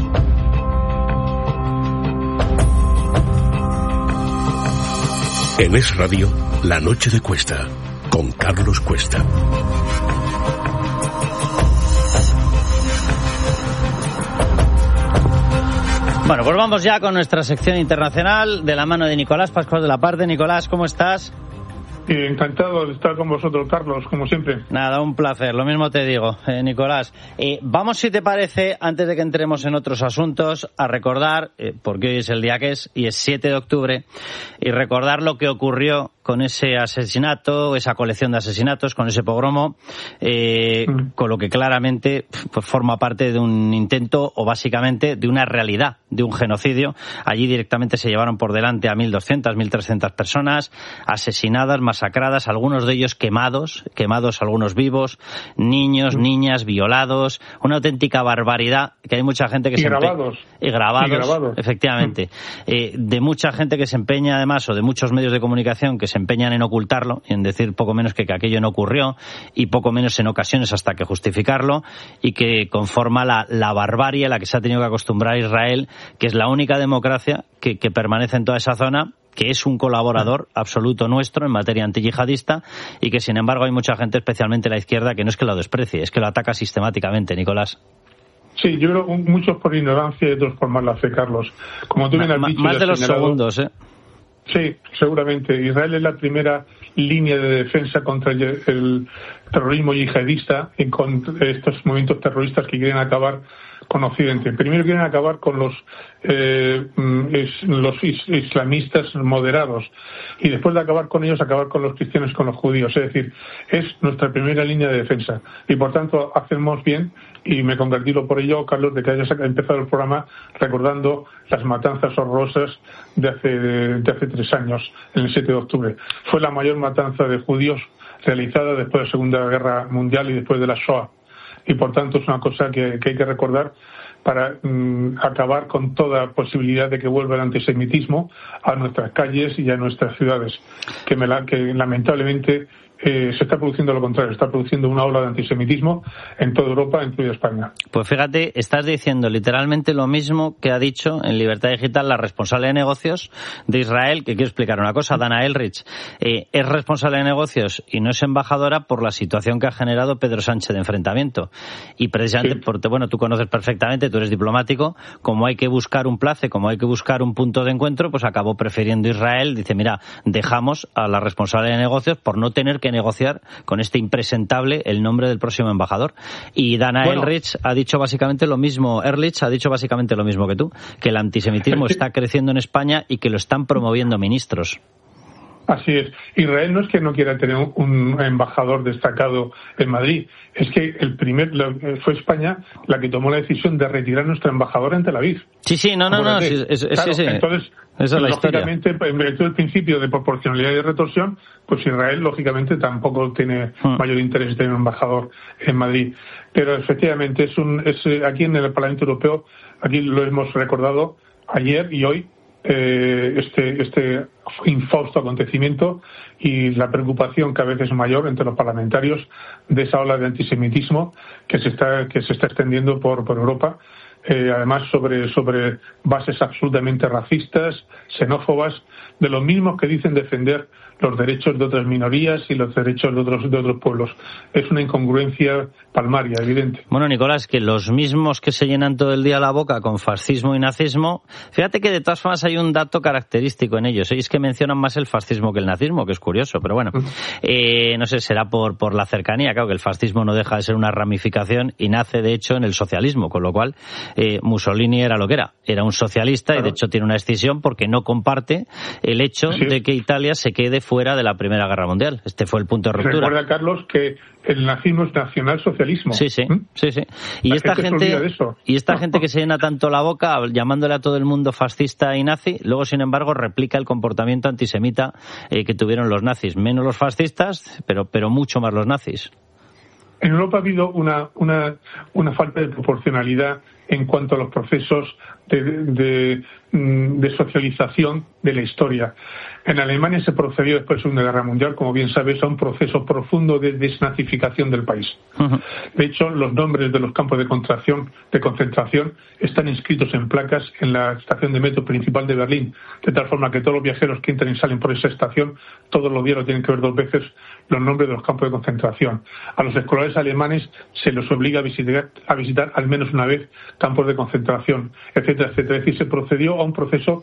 En Es Radio, La Noche de Cuesta, con Carlos Cuesta. Bueno, pues vamos ya con nuestra sección internacional de la mano de Nicolás Pascual de la Parte. Nicolás, ¿cómo estás? Encantado de estar con vosotros, Carlos, como siempre. Nada, un placer, lo mismo te digo, Nicolás. Vamos, si te parece, antes de que entremos en otros asuntos, a recordar, porque hoy es el día que es, y es 7 de octubre, y recordar lo que ocurrió con ese asesinato, esa colección de asesinatos, con ese pogromo, con lo que claramente pues, forma parte de un intento, o básicamente de una realidad, de un genocidio. Allí directamente se llevaron por delante a 1.200, 1.300 personas, asesinadas, masacradas, algunos de ellos quemados algunos vivos, niños, niñas, violados, una auténtica barbaridad, que hay mucha gente que grabados, efectivamente, de mucha gente que se empeña además, o de muchos medios de comunicación que se empeñan en ocultarlo, y en decir poco menos que aquello no ocurrió, y poco menos en ocasiones hasta que justificarlo, y que conforma la barbarie a la que se ha tenido que acostumbrar Israel, que es la única democracia que permanece en toda esa zona, que es un colaborador absoluto nuestro en materia antiyihadista, y que sin embargo hay mucha gente, especialmente la izquierda, que no es que lo desprecie, es que lo ataca sistemáticamente, Nicolás. Sí, yo creo que muchos por ignorancia y otros por mala fe, Carlos. Como tú bien has dicho, más de los segundos, Sí, seguramente. Israel es la primera línea de defensa contra el terrorismo yihadista y con estos movimientos terroristas que quieren acabar con Occidente. Primero quieren acabar con los islamistas moderados, y después de acabar con ellos, acabar con los cristianos y con los judíos. Es decir, es nuestra primera línea de defensa, y por tanto hacemos bien, y me congratulo por ello, Carlos, de que hayas empezado el programa recordando las matanzas horrorosas de hace 3 años, en el 7 de octubre. Fue la mayor matanza de judíos realizada después de la Segunda Guerra Mundial y después de la Shoah. Y por tanto es una cosa que hay que recordar para acabar con toda posibilidad de que vuelva el antisemitismo a nuestras calles y a nuestras ciudades, que lamentablemente se está produciendo lo contrario, está produciendo una ola de antisemitismo en toda Europa, incluida España. Pues fíjate, estás diciendo literalmente lo mismo que ha dicho en Libertad Digital la responsable de negocios de Israel, que quiero explicar una cosa, Dana Elrich, es responsable de negocios y no es embajadora por la situación que ha generado Pedro Sánchez de enfrentamiento. Y precisamente porque, bueno, tú conoces perfectamente, tú eres diplomático, como hay que buscar un place, como hay que buscar un punto de encuentro, pues acabó prefiriendo Israel. Dice, mira, dejamos a la responsable de negocios por no tener que negociar con este impresentable el nombre del próximo embajador. Y Dana Ehrlich ha dicho básicamente lo mismo que tú, que el antisemitismo está creciendo en España y que lo están promoviendo ministros. Así es. Israel no es que no quiera tener un embajador destacado en Madrid, es que fue España la que tomó la decisión de retirar nuestro embajador en Tel Aviv. Sí. Entonces, esa es la lógicamente, en virtud del principio de proporcionalidad y de retorsión, pues Israel, lógicamente, tampoco tiene mayor interés en tener un embajador en Madrid. Pero, efectivamente, aquí en el Parlamento Europeo, aquí lo hemos recordado ayer y hoy, este infausto acontecimiento y la preocupación cada vez es mayor entre los parlamentarios de esa ola de antisemitismo que se está extendiendo por Europa, además sobre bases absolutamente racistas, xenófobas, de los mismos que dicen defender los derechos de otras minorías y los derechos de otros pueblos. Es una incongruencia palmaria, evidente. Bueno, Nicolás, que los mismos que se llenan todo el día la boca con fascismo y nazismo, fíjate que de todas formas hay un dato característico en ellos, es que mencionan más el fascismo que el nazismo, que es curioso, pero bueno, no sé, será por la cercanía, claro que el fascismo no deja de ser una ramificación y nace de hecho en el socialismo, con lo cual Mussolini era lo que era un socialista, claro. Y de hecho tiene una escisión porque no comparte el hecho de que Italia se quede fuera de la Primera Guerra Mundial. Este fue el punto de ruptura. Recuerda, Carlos, que el nazismo es nacionalsocialismo. Sí. Y esta gente que se llena tanto la boca llamándole a todo el mundo fascista y nazi, luego sin embargo replica el comportamiento antisemita que tuvieron los nazis. Menos los fascistas, pero mucho más los nazis. En Europa ha habido una falta de proporcionalidad en cuanto a los procesos de socialización de la historia. En Alemania se procedió después de la Segunda Guerra Mundial, como bien sabes, a un proceso profundo de desnazificación del país. Uh-huh. De hecho, los nombres de los campos de concentración están inscritos en placas en la estación de metro principal de Berlín, de tal forma que todos los viajeros que entran y salen por esa estación, todos los días lo tienen que ver 2 veces los nombres de los campos de concentración. A los escolares alemanes se les obliga a visitar al menos una vez campos de concentración, etcétera, etcétera. Es decir, se procedió a un proceso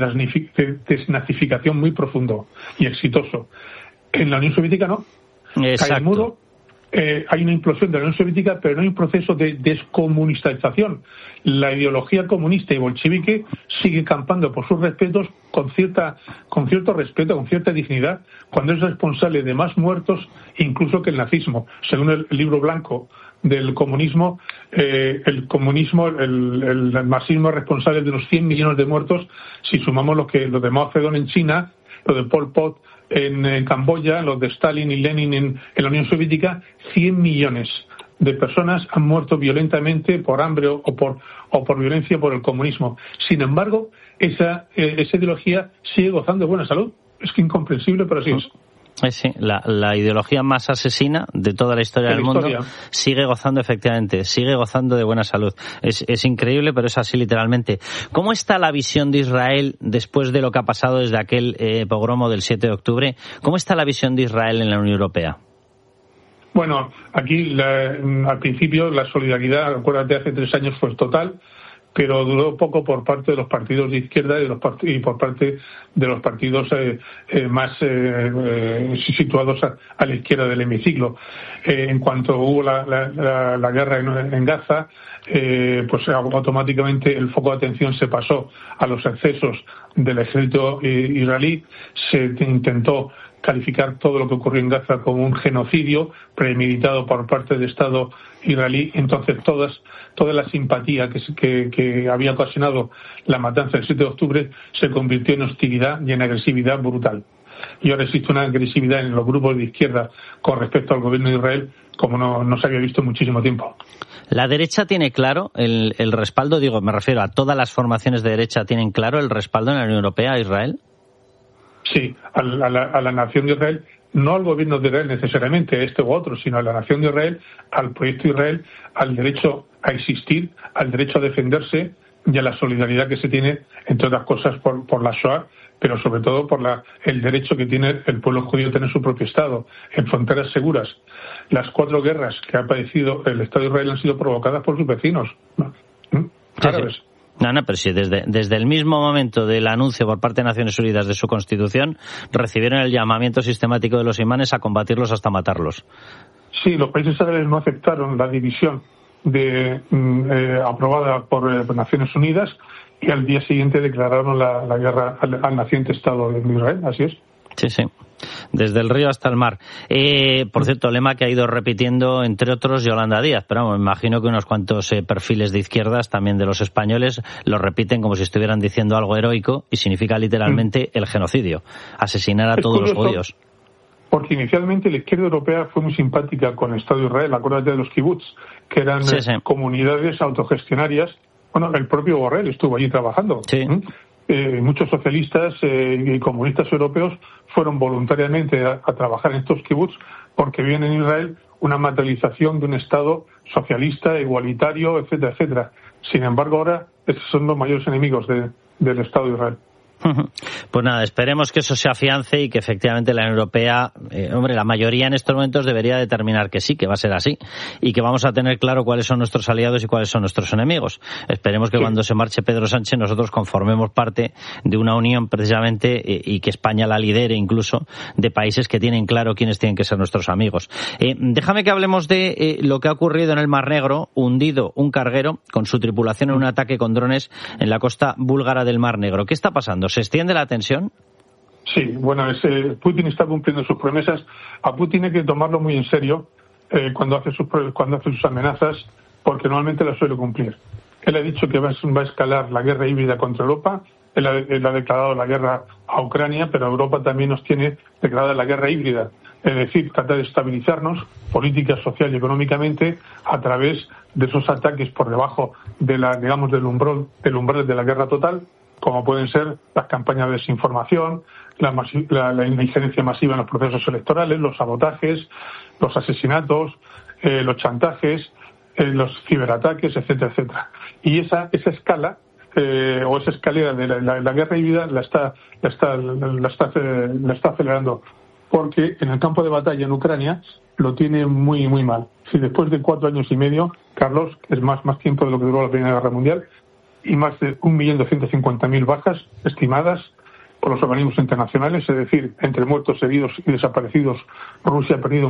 de desnazificación muy profundo y exitoso. En la Unión Soviética no. Exacto. Cae el muro, hay una implosión de la Unión Soviética, pero no hay un proceso de descomunización. La ideología comunista y bolchevique sigue campando por sus respetos con cierto respeto, con cierta dignidad, cuando es responsable de más muertos incluso que el nazismo. Según el libro blanco del comunismo, el marxismo es responsable de unos 100 millones de muertos si sumamos los de Mao Zedong en China, los de Pol Pot en Camboya, los de Stalin y Lenin en la Unión Soviética. 100 millones de personas han muerto violentamente por hambre o por violencia por el comunismo. Sin embargo, esa ideología sigue gozando de buena salud. Es que incomprensible, pero así es. Sí, la ideología más asesina de toda la historia del mundo sigue gozando de buena salud. Es increíble, pero es así literalmente. ¿Cómo está la visión de Israel después de lo que ha pasado desde aquel pogromo del 7 de octubre? ¿Cómo está la visión de Israel en la Unión Europea? Bueno, aquí al principio la solidaridad, acuérdate, hace 3 años fue total, pero duró poco por parte de los partidos de izquierda y por parte de los partidos más situados a la izquierda del hemiciclo. En cuanto hubo la guerra en Gaza, pues automáticamente el foco de atención se pasó a los excesos del ejército israelí. Se intentó calificar todo lo que ocurrió en Gaza como un genocidio premeditado por parte del Estado israelí. Entonces toda la simpatía que había ocasionado la matanza del 7 de octubre se convirtió en hostilidad y en agresividad brutal. Y ahora existe una agresividad en los grupos de izquierda con respecto al gobierno de Israel como no se había visto en muchísimo tiempo. ¿La derecha tiene claro el respaldo? Me refiero a todas las formaciones de derecha, ¿tienen claro el respaldo en la Unión Europea a Israel? Sí, a la nación de Israel, no al gobierno de Israel necesariamente, este u otro, sino a la nación de Israel, al proyecto de Israel, al derecho a existir, al derecho a defenderse y a la solidaridad que se tiene, entre otras cosas, por la Shoah, pero sobre todo por el derecho que tiene el pueblo judío a tener su propio Estado, en fronteras seguras. Las 4 guerras que ha padecido el Estado de Israel han sido provocadas por sus vecinos árabes. Sí. No, pero sí, desde el mismo momento del anuncio por parte de Naciones Unidas de su constitución, recibieron el llamamiento sistemático de los imanes a combatirlos hasta matarlos. Sí, los países árabes no aceptaron la división aprobada por Naciones Unidas y al día siguiente declararon la guerra al naciente Estado de Israel, así es. Sí. Desde el río hasta el mar. Por cierto, lema que ha ido repitiendo, entre otros, Yolanda Díaz. Pero me imagino que unos cuantos perfiles de izquierdas, también de los españoles, lo repiten como si estuvieran diciendo algo heroico y significa literalmente el genocidio. Asesinar a todos los judíos. Porque inicialmente la izquierda europea fue muy simpática con el Estado de Israel. Acuérdate de los kibbutz, que eran comunidades autogestionarias. Bueno, el propio Borrell estuvo allí trabajando. Sí. muchos socialistas y comunistas europeos fueron voluntariamente a trabajar en estos kibbutz porque viven en Israel una materialización de un Estado socialista, igualitario, etcétera, etcétera. Sin embargo, ahora estos son los mayores enemigos del Estado de Israel. Pues nada, esperemos que eso se afiance y que efectivamente la Unión Europea, la mayoría en estos momentos debería determinar que sí, que va a ser así y que vamos a tener claro cuáles son nuestros aliados y cuáles son nuestros enemigos. Esperemos que cuando se marche Pedro Sánchez nosotros conformemos parte de una unión precisamente y que España la lidere incluso de países que tienen claro quiénes tienen que ser nuestros amigos. Déjame que hablemos de lo que ha ocurrido en el Mar Negro, hundido un carguero con su tripulación en un ataque con drones en la costa búlgara del Mar Negro. ¿Qué está pasando? ¿Se extiende la tensión? Sí, bueno, Putin está cumpliendo sus promesas. A Putin hay que tomarlo muy en serio cuando hace sus amenazas, porque normalmente las suele cumplir. Él ha dicho que va a escalar la guerra híbrida contra Europa. Él ha declarado la guerra a Ucrania, pero Europa también nos tiene declarada la guerra híbrida. Es decir, trata de estabilizarnos política, social y económicamente a través de esos ataques por debajo de del umbral de la guerra total, como pueden ser las campañas de desinformación, la injerencia masiva en los procesos electorales, los sabotajes, los asesinatos, los chantajes, los ciberataques, etcétera, etcétera. Y esa escala o esa escalera de la guerra híbrida la está acelerando, porque en el campo de batalla en Ucrania lo tiene muy muy mal. Si después de 4 años y medio, Carlos, es más tiempo de lo que duró la Primera Guerra Mundial, y más de 1.250.000 bajas estimadas por los organismos internacionales, es decir, entre muertos, heridos y desaparecidos, Rusia ha perdido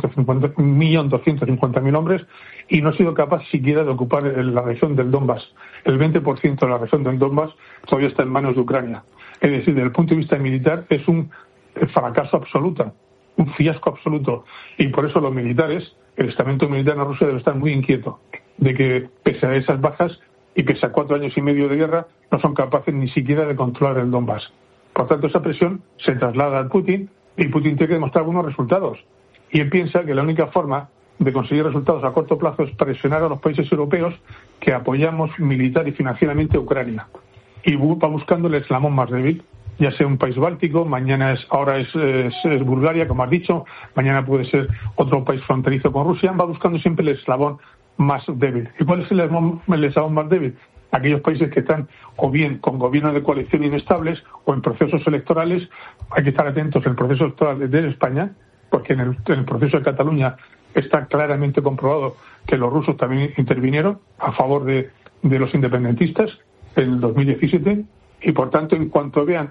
1.250.000 hombres y no ha sido capaz siquiera de ocupar la región del Donbass. El 20% de la región del Donbass todavía está en manos de Ucrania. Es decir, desde el punto de vista militar es un fracaso absoluto, un fiasco absoluto. Y por eso los militares, el estamento militar en Rusia debe estar muy inquieto de que, pese a esas bajas, y pese a 4 años y medio de guerra, no son capaces ni siquiera de controlar el Donbass. Por tanto, esa presión se traslada a Putin y Putin tiene que demostrar buenos resultados. Y él piensa que la única forma de conseguir resultados a corto plazo es presionar a los países europeos que apoyamos militar y financieramente a Ucrania. Y va buscando el eslabón más débil, ya sea un país báltico, ahora es Bulgaria, como has dicho, mañana puede ser otro país fronterizo con Rusia, va buscando siempre el eslabón más débil. ¿Y cuál es el eslabón más débil? Aquellos países que están o bien con gobiernos de coalición inestables o en procesos electorales. Hay que estar atentos en el proceso electoral de España, porque en el proceso de Cataluña está claramente comprobado que los rusos también intervinieron a favor de los independentistas en el 2017 y, por tanto, en cuanto vean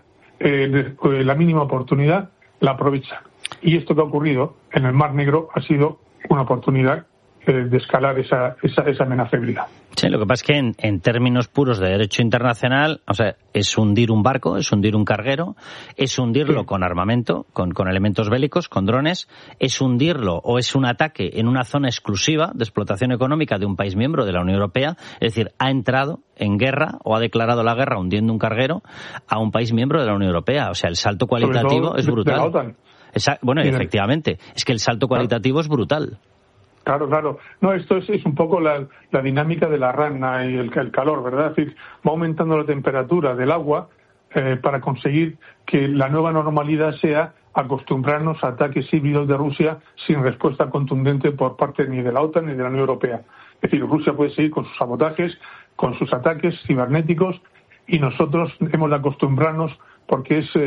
la mínima oportunidad, la aprovechan. Y esto que ha ocurrido en el Mar Negro ha sido una oportunidad de escalar esa amenaza híbrida. Sí, lo que pasa es que en términos puros de derecho internacional, o sea, es hundir un barco, es hundir un carguero, es hundirlo con armamento, con elementos bélicos, con drones, es hundirlo o es un ataque en una zona exclusiva de explotación económica de un país miembro de la Unión Europea, es decir, ha entrado en guerra o ha declarado la guerra hundiendo un carguero a un país miembro de la Unión Europea. O sea, el salto cualitativo es brutal. De la OTAN. Bueno, efectivamente, es que el salto cualitativo es brutal. Claro. No, esto es un poco la dinámica de la rana y el calor, ¿verdad? Es decir, va aumentando la temperatura del agua para conseguir que la nueva normalidad sea acostumbrarnos a ataques híbridos de Rusia sin respuesta contundente por parte ni de la OTAN ni de la Unión Europea. Es decir, Rusia puede seguir con sus sabotajes, con sus ataques cibernéticos y nosotros hemos de acostumbrarnos porque es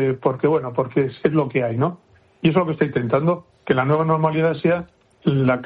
lo que hay, ¿no? Y eso es lo que está intentando, que la nueva normalidad sea la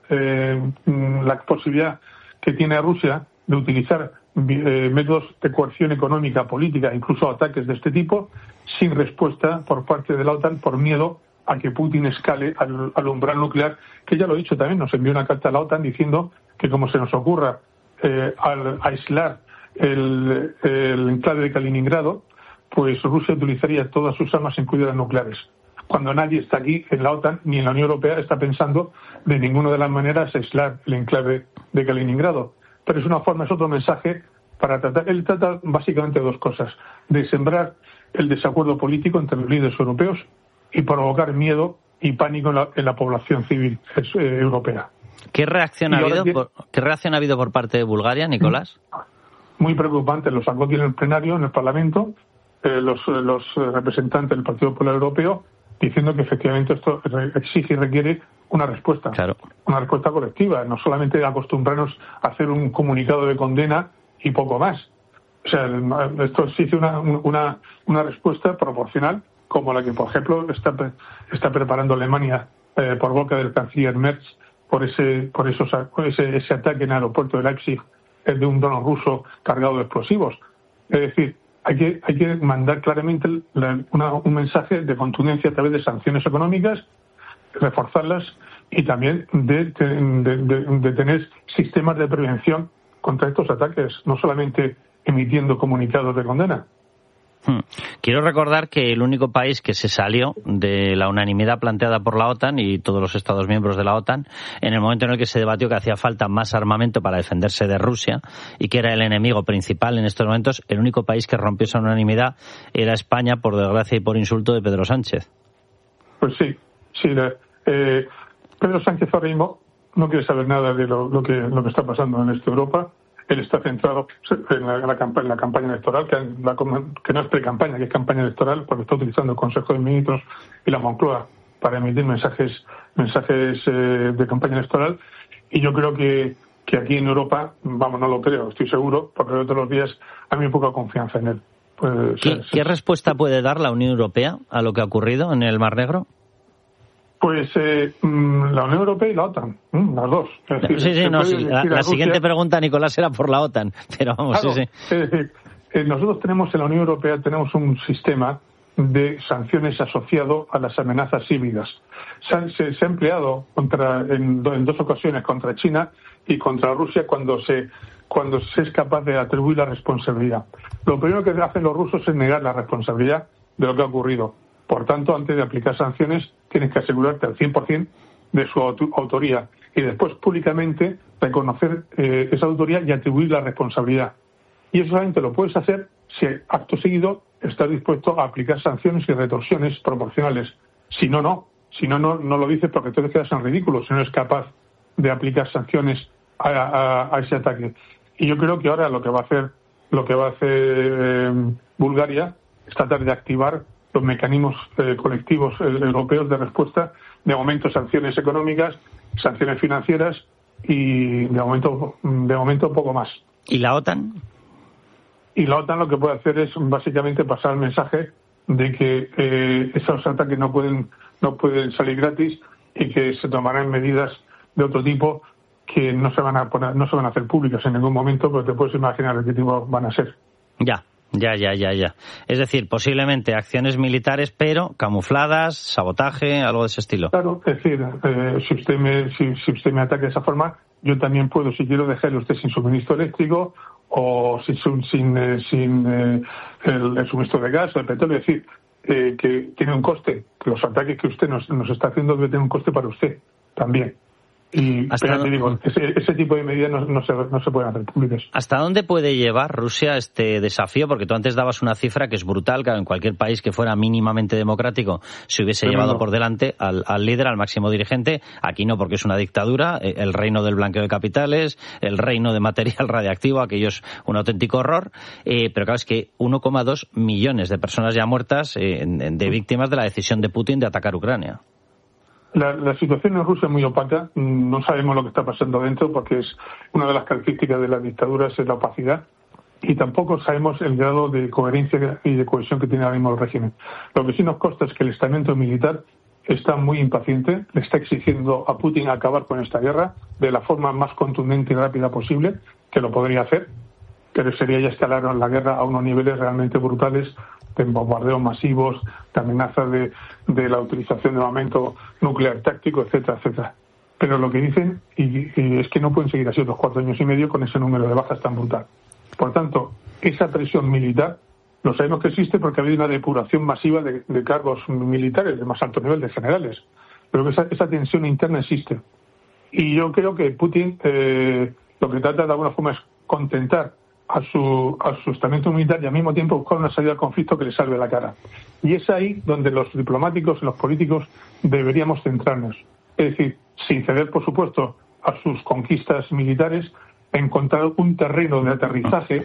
posibilidad que tiene Rusia de utilizar métodos de coerción económica, política, incluso ataques de este tipo, sin respuesta por parte de la OTAN por miedo a que Putin escale al umbral nuclear, que ya lo he dicho también, nos envió una carta a la OTAN diciendo que como se nos ocurra al aislar el enclave de Kaliningrado, pues Rusia utilizaría todas sus armas, incluidas las nucleares. Cuando nadie está aquí en la OTAN ni en la Unión Europea está pensando de ninguna de las maneras aislar el enclave de Kaliningrado. Pero es otro mensaje para tratar. Él trata básicamente dos cosas: de sembrar el desacuerdo político entre los líderes europeos y provocar miedo y pánico en la población civil europea. ¿Qué reacción ha habido por parte de Bulgaria, Nicolás? muy preocupante, lo sacó aquí en el plenario, en el Parlamento, los representantes del Partido Popular Europeo, diciendo que efectivamente esto exige y requiere una respuesta, una respuesta colectiva, no solamente acostumbrarnos a hacer un comunicado de condena y poco más. O sea, esto exige una respuesta proporcional, como la que, por ejemplo, está preparando Alemania por boca del canciller Merz por ese ataque en el aeropuerto de Leipzig de un dron ruso cargado de explosivos. Es decir, hay que mandar claramente un mensaje de contundencia a través de sanciones económicas, reforzarlas y también de tener sistemas de prevención contra estos ataques, no solamente emitiendo comunicados de condena. Quiero recordar que el único país que se salió de la unanimidad planteada por la OTAN y todos los Estados miembros de la OTAN en el momento en el que se debatió que hacía falta más armamento para defenderse de Rusia y que era el enemigo principal en estos momentos, el único país que rompió esa unanimidad era España, por desgracia y por insulto de Pedro Sánchez. Pues sí. Pedro Sánchez ahora mismo no quiere saber nada de lo que está pasando en Europa. Él está centrado en la campaña electoral, que no es pre-campaña, que es campaña electoral, porque está utilizando el Consejo de Ministros y la Moncloa para emitir mensajes de campaña electoral. Y yo creo que aquí en Europa, no lo creo, estoy seguro, porque todos los días hay muy poca confianza en él. Pues, ¿Qué respuesta puede dar la Unión Europea a lo que ha ocurrido en el Mar Negro? Pues la Unión Europea y la OTAN, las dos. Es decir, la siguiente pregunta, Nicolás, era por la OTAN, pero vamos, claro, es decir, nosotros tenemos en la Unión Europea un sistema de sanciones asociado a las amenazas híbridas. Se ha empleado en dos ocasiones contra China y contra Rusia cuando se es capaz de atribuir la responsabilidad. Lo primero que hacen los rusos es negar la responsabilidad de lo que ha ocurrido. Por tanto, antes de aplicar sanciones, tienes que asegurarte al 100% de su autoría y después públicamente reconocer esa autoría y atribuir la responsabilidad. Y eso solamente lo puedes hacer si, acto seguido, estás dispuesto a aplicar sanciones y retorsiones proporcionales. Si no, no lo dices porque te quedas en ridículo si no eres capaz de aplicar sanciones a ese ataque. Y yo creo que ahora lo que va a hacer Bulgaria es tratar de activar los mecanismos colectivos europeos de respuesta, de momento sanciones económicas, sanciones financieras y de momento poco más. ¿Y la OTAN? Y la OTAN lo que puede hacer es básicamente pasar el mensaje de que esos ataques no pueden salir gratis y que se tomarán medidas de otro tipo que no se van a hacer públicas en ningún momento, pero te puedes imaginar de qué tipo van a ser. Ya. Es decir, posiblemente acciones militares, pero camufladas, sabotaje, algo de ese estilo. Claro, es decir, si usted me ataca de esa forma, yo también puedo, si quiero, dejarle a usted sin suministro eléctrico o sin el suministro de gas o de petróleo. Es decir, que tiene un coste. Que los ataques que usted nos está haciendo debe tener un coste para usted también. Y pero te digo, ese tipo de medidas no se pueden hacer públicas. ¿Hasta dónde puede llevar Rusia este desafío? Porque tú antes dabas una cifra que es brutal, que en cualquier país que fuera mínimamente democrático se hubiese llevado por delante al líder, al máximo dirigente. Aquí no, porque es una dictadura, el reino del blanqueo de capitales, el reino de material radiactivo, aquello es un auténtico horror. Pero claro, es que 1,2 millones de personas ya muertas de víctimas de la decisión de Putin de atacar Ucrania. La situación en Rusia es muy opaca, no sabemos lo que está pasando dentro porque es una de las características de las dictaduras es la opacidad y tampoco sabemos el grado de coherencia y de cohesión que tiene ahora mismo el régimen. Lo que sí nos consta es que el estamento militar está muy impaciente, le está exigiendo a Putin acabar con esta guerra de la forma más contundente y rápida posible, que lo podría hacer, pero sería ya escalar la guerra a unos niveles realmente brutales de bombardeos masivos, de amenazas de la utilización de armamento nuclear táctico, etcétera, etcétera. Pero lo que dicen y es que no pueden seguir así otros 4 años y medio con ese número de bajas tan brutal. Por tanto, esa presión militar, lo sabemos que existe porque ha habido una depuración masiva de cargos militares de más alto nivel, de generales. Pero esa tensión interna existe. Y yo creo que Putin lo que trata de alguna forma es contentar a su estamento militar y al mismo tiempo buscar una salida al conflicto que le salve la cara. Y es ahí donde los diplomáticos y los políticos deberíamos centrarnos. Es decir, sin ceder, por supuesto, a sus conquistas militares, encontrar un terreno de aterrizaje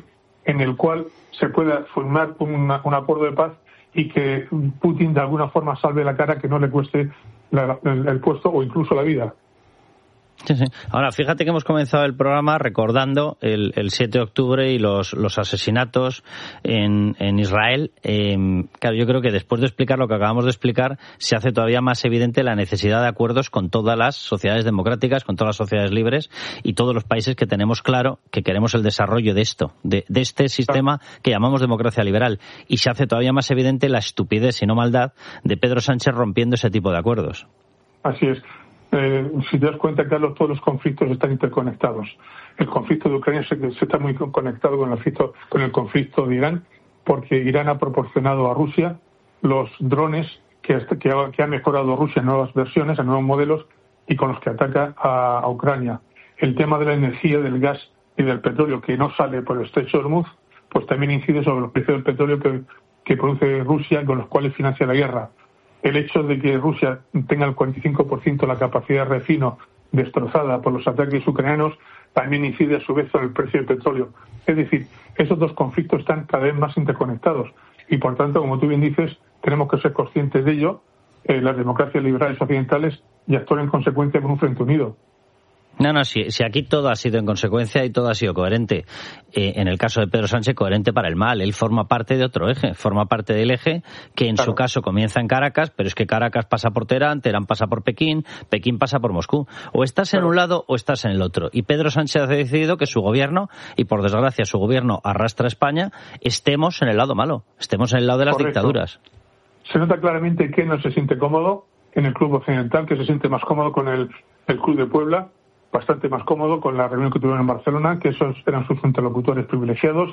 en el cual se pueda firmar un acuerdo de paz y que Putin de alguna forma salve la cara, que no le cueste el puesto o incluso la vida. Sí, sí. Ahora, fíjate que hemos comenzado el programa recordando el 7 de octubre y los asesinatos en Israel. Claro, yo creo que después de explicar lo que acabamos de explicar, se hace todavía más evidente la necesidad de acuerdos con todas las sociedades democráticas, con todas las sociedades libres y todos los países que tenemos claro que queremos el desarrollo de esto, de este sistema que llamamos democracia liberal. Y se hace todavía más evidente la estupidez y no maldad de Pedro Sánchez rompiendo ese tipo de acuerdos. Así es. Si te das cuenta, Carlos, todos los conflictos están interconectados. El conflicto de Ucrania se está muy conectado con el conflicto de Irán, porque Irán ha proporcionado a Rusia los drones que ha mejorado Rusia en nuevas versiones, en nuevos modelos, y con los que ataca a Ucrania. El tema de la energía, del gas y del petróleo que no sale por el estrecho de Hormuz, pues también incide sobre los precios del petróleo que produce Rusia y con los cuales financia la guerra. El hecho de que Rusia tenga el 45% de la capacidad de refino destrozada por los ataques ucranianos también incide a su vez sobre el precio del petróleo. Es decir, esos dos conflictos están cada vez más interconectados y, por tanto, como tú bien dices, tenemos que ser conscientes de ello, las democracias liberales occidentales, y actuar en consecuencia con un frente unido. No, si aquí todo ha sido en consecuencia y todo ha sido coherente. En el caso de Pedro Sánchez, coherente para el mal. Él forma parte de otro eje, forma parte del eje que en su caso comienza en Caracas, pero es que Caracas pasa por Teherán, Teherán pasa por Pekín, Pekín pasa por Moscú. O estás en un lado o estás en el otro. Y Pedro Sánchez ha decidido que su gobierno, y por desgracia su gobierno arrastra a España, estemos en el lado malo, estemos en el lado de las dictaduras. Se nota claramente que no se siente cómodo en el Club Occidental, que se siente más cómodo con el Club de Puebla, bastante más cómodo con la reunión que tuvieron en Barcelona, que esos eran sus interlocutores privilegiados,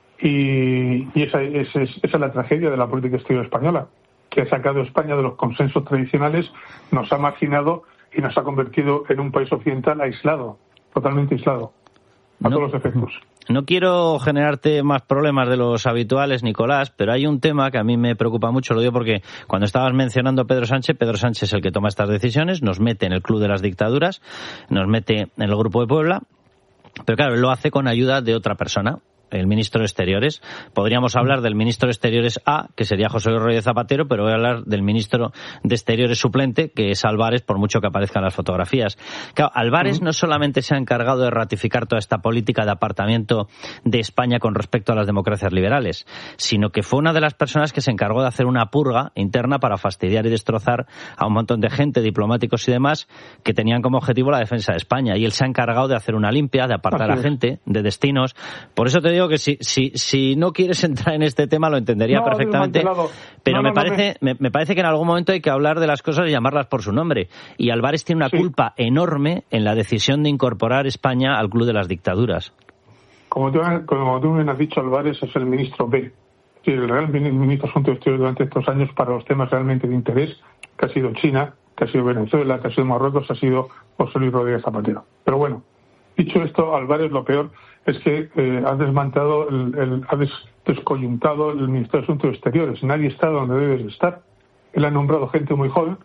y esa es la tragedia de la política exterior española, que ha sacado a España de los consensos tradicionales, nos ha marginado y nos ha convertido en un país occidental aislado, totalmente aislado, a todos los efectos. No quiero generarte más problemas de los habituales, Nicolás, pero hay un tema que a mí me preocupa mucho, lo digo porque cuando estabas mencionando a Pedro Sánchez es el que toma estas decisiones, nos mete en el club de las dictaduras, nos mete en el Grupo de Puebla, pero claro, él lo hace con ayuda de otra persona, el ministro de Exteriores. Podríamos hablar del ministro de Exteriores A, que sería José Luis Rodríguez Zapatero, pero voy a hablar del ministro de Exteriores suplente, que es Álvarez, por mucho que aparezcan las fotografías. Claro, Álvarez no solamente se ha encargado de ratificar toda esta política de apartamiento de España con respecto a las democracias liberales, sino que fue una de las personas que se encargó de hacer una purga interna para fastidiar y destrozar a un montón de gente, diplomáticos y demás, que tenían como objetivo la defensa de España. Y él se ha encargado de hacer una limpia, de apartar a gente, de destinos. Por eso te digo que si no quieres entrar en este tema lo entendería perfectamente, pero me parece que en algún momento hay que hablar de las cosas y llamarlas por su nombre. Y Álvarez tiene una culpa enorme en la decisión de incorporar España al club de las dictaduras. Como tú me has dicho, Álvarez es el ministro B, el real ministro de Asuntos Exteriores durante estos años para los temas realmente de interés, que ha sido China, que ha sido Venezuela, que ha sido Marruecos, ha sido José Luis Rodríguez Zapatero. Pero bueno, dicho esto, Álvarez lo peor es que ha desmantelado, ha descoyuntado el Ministerio de Asuntos Exteriores. Nadie está donde debe de estar. Él ha nombrado gente muy joven,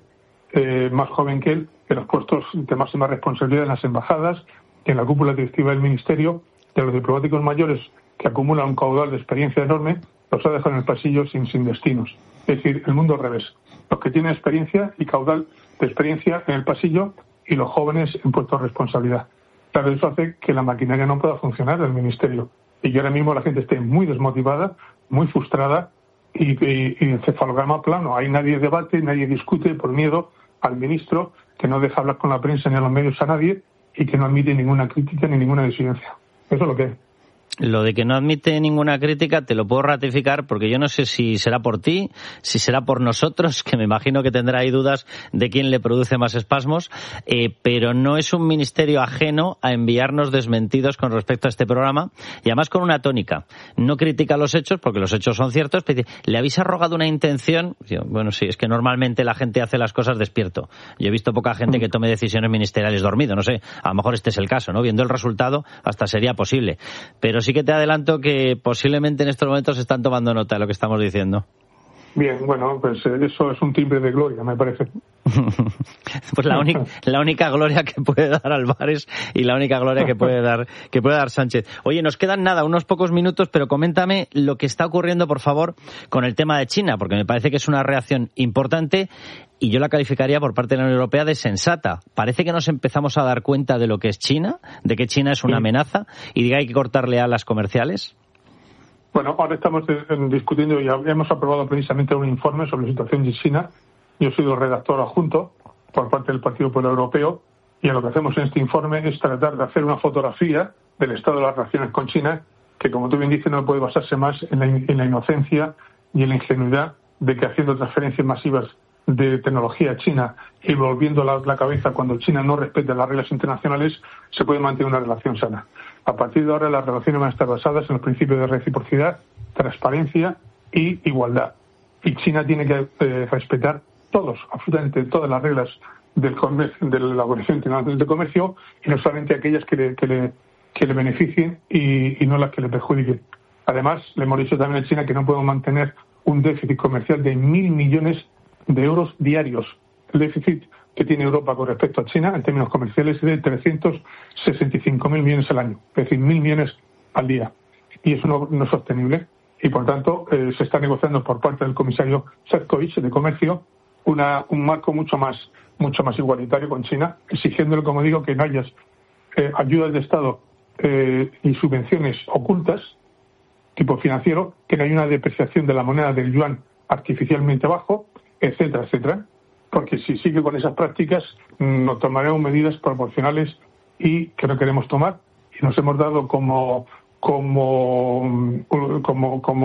más joven que él, en los puestos de máxima responsabilidad en las embajadas, en la cúpula directiva del Ministerio, de los diplomáticos mayores que acumulan un caudal de experiencia enorme, los ha dejado en el pasillo sin destinos. Es decir, el mundo al revés. Los que tienen experiencia y caudal de experiencia en el pasillo y los jóvenes en puestos de responsabilidad. Claro, eso hace que la maquinaria no pueda funcionar del Ministerio y que ahora mismo la gente esté muy desmotivada, muy frustrada y el cefalograma plano. Ahí nadie debate, nadie discute por miedo al ministro, que no deja hablar con la prensa ni a los medios a nadie y que no admite ninguna crítica ni ninguna disidencia. Eso es lo que es. Lo de que no admite ninguna crítica te lo puedo ratificar porque yo no sé si será por ti, si será por nosotros, que me imagino que tendrá ahí dudas de quién le produce más espasmos, pero no es un ministerio ajeno a enviarnos desmentidos con respecto a este programa y además con una tónica. No critica los hechos porque los hechos son ciertos, pero le habéis arrogado una intención. Bueno, sí, es que normalmente la gente hace las cosas despierto. Yo he visto poca gente que tome decisiones ministeriales dormido, no sé, a lo mejor este es el caso, ¿no? Viendo el resultado hasta sería posible, pero sí que te adelanto que posiblemente en estos momentos se están tomando nota de lo que estamos diciendo. Bien, bueno, pues eso es un timbre de gloria, me parece. Pues la única gloria que puede dar Álvarez y la única gloria que puede dar Sánchez. Oye, nos quedan unos pocos minutos, pero coméntame lo que está ocurriendo, por favor, con el tema de China, porque me parece que es una reacción importante y yo la calificaría por parte de la Unión Europea de sensata. Parece que nos empezamos a dar cuenta de lo que es China, de que China es una amenaza y de que hay que cortarle alas comerciales. Bueno, ahora estamos discutiendo y hemos aprobado precisamente un informe sobre la situación de China. Yo soy el redactor adjunto por parte del Partido Popular Europeo y lo que hacemos en este informe es tratar de hacer una fotografía del estado de las relaciones con China, que como tú bien dices no puede basarse más en la inocencia y en la ingenuidad de que haciendo transferencias masivas de tecnología a China y volviendo la cabeza cuando China no respeta las reglas internacionales se puede mantener una relación sana. A partir de ahora las relaciones van a estar basadas en los principios de reciprocidad, transparencia y igualdad. Y China tiene que respetar absolutamente todas las reglas de la Organización Internacional de Comercio y no solamente aquellas que le beneficien y no las que le perjudiquen. Además, le hemos dicho también a China que no podemos mantener un déficit comercial de 1.000 millones de euros diarios. El déficit que tiene Europa con respecto a China en términos comerciales es de 365.000 millones al año, es decir, 1.000 millones al día. Y eso no es sostenible. Y por tanto, se está negociando por parte del comisario Šefčovič de Comercio un marco mucho más igualitario con China, exigiéndole, como digo, que no haya ayudas de Estado y subvenciones ocultas, tipo financiero, que no haya una depreciación de la moneda del yuan artificialmente bajo, etcétera, etcétera. Porque si sigue con esas prácticas, nos tomaremos medidas proporcionales y que no queremos tomar. Y nos hemos dado como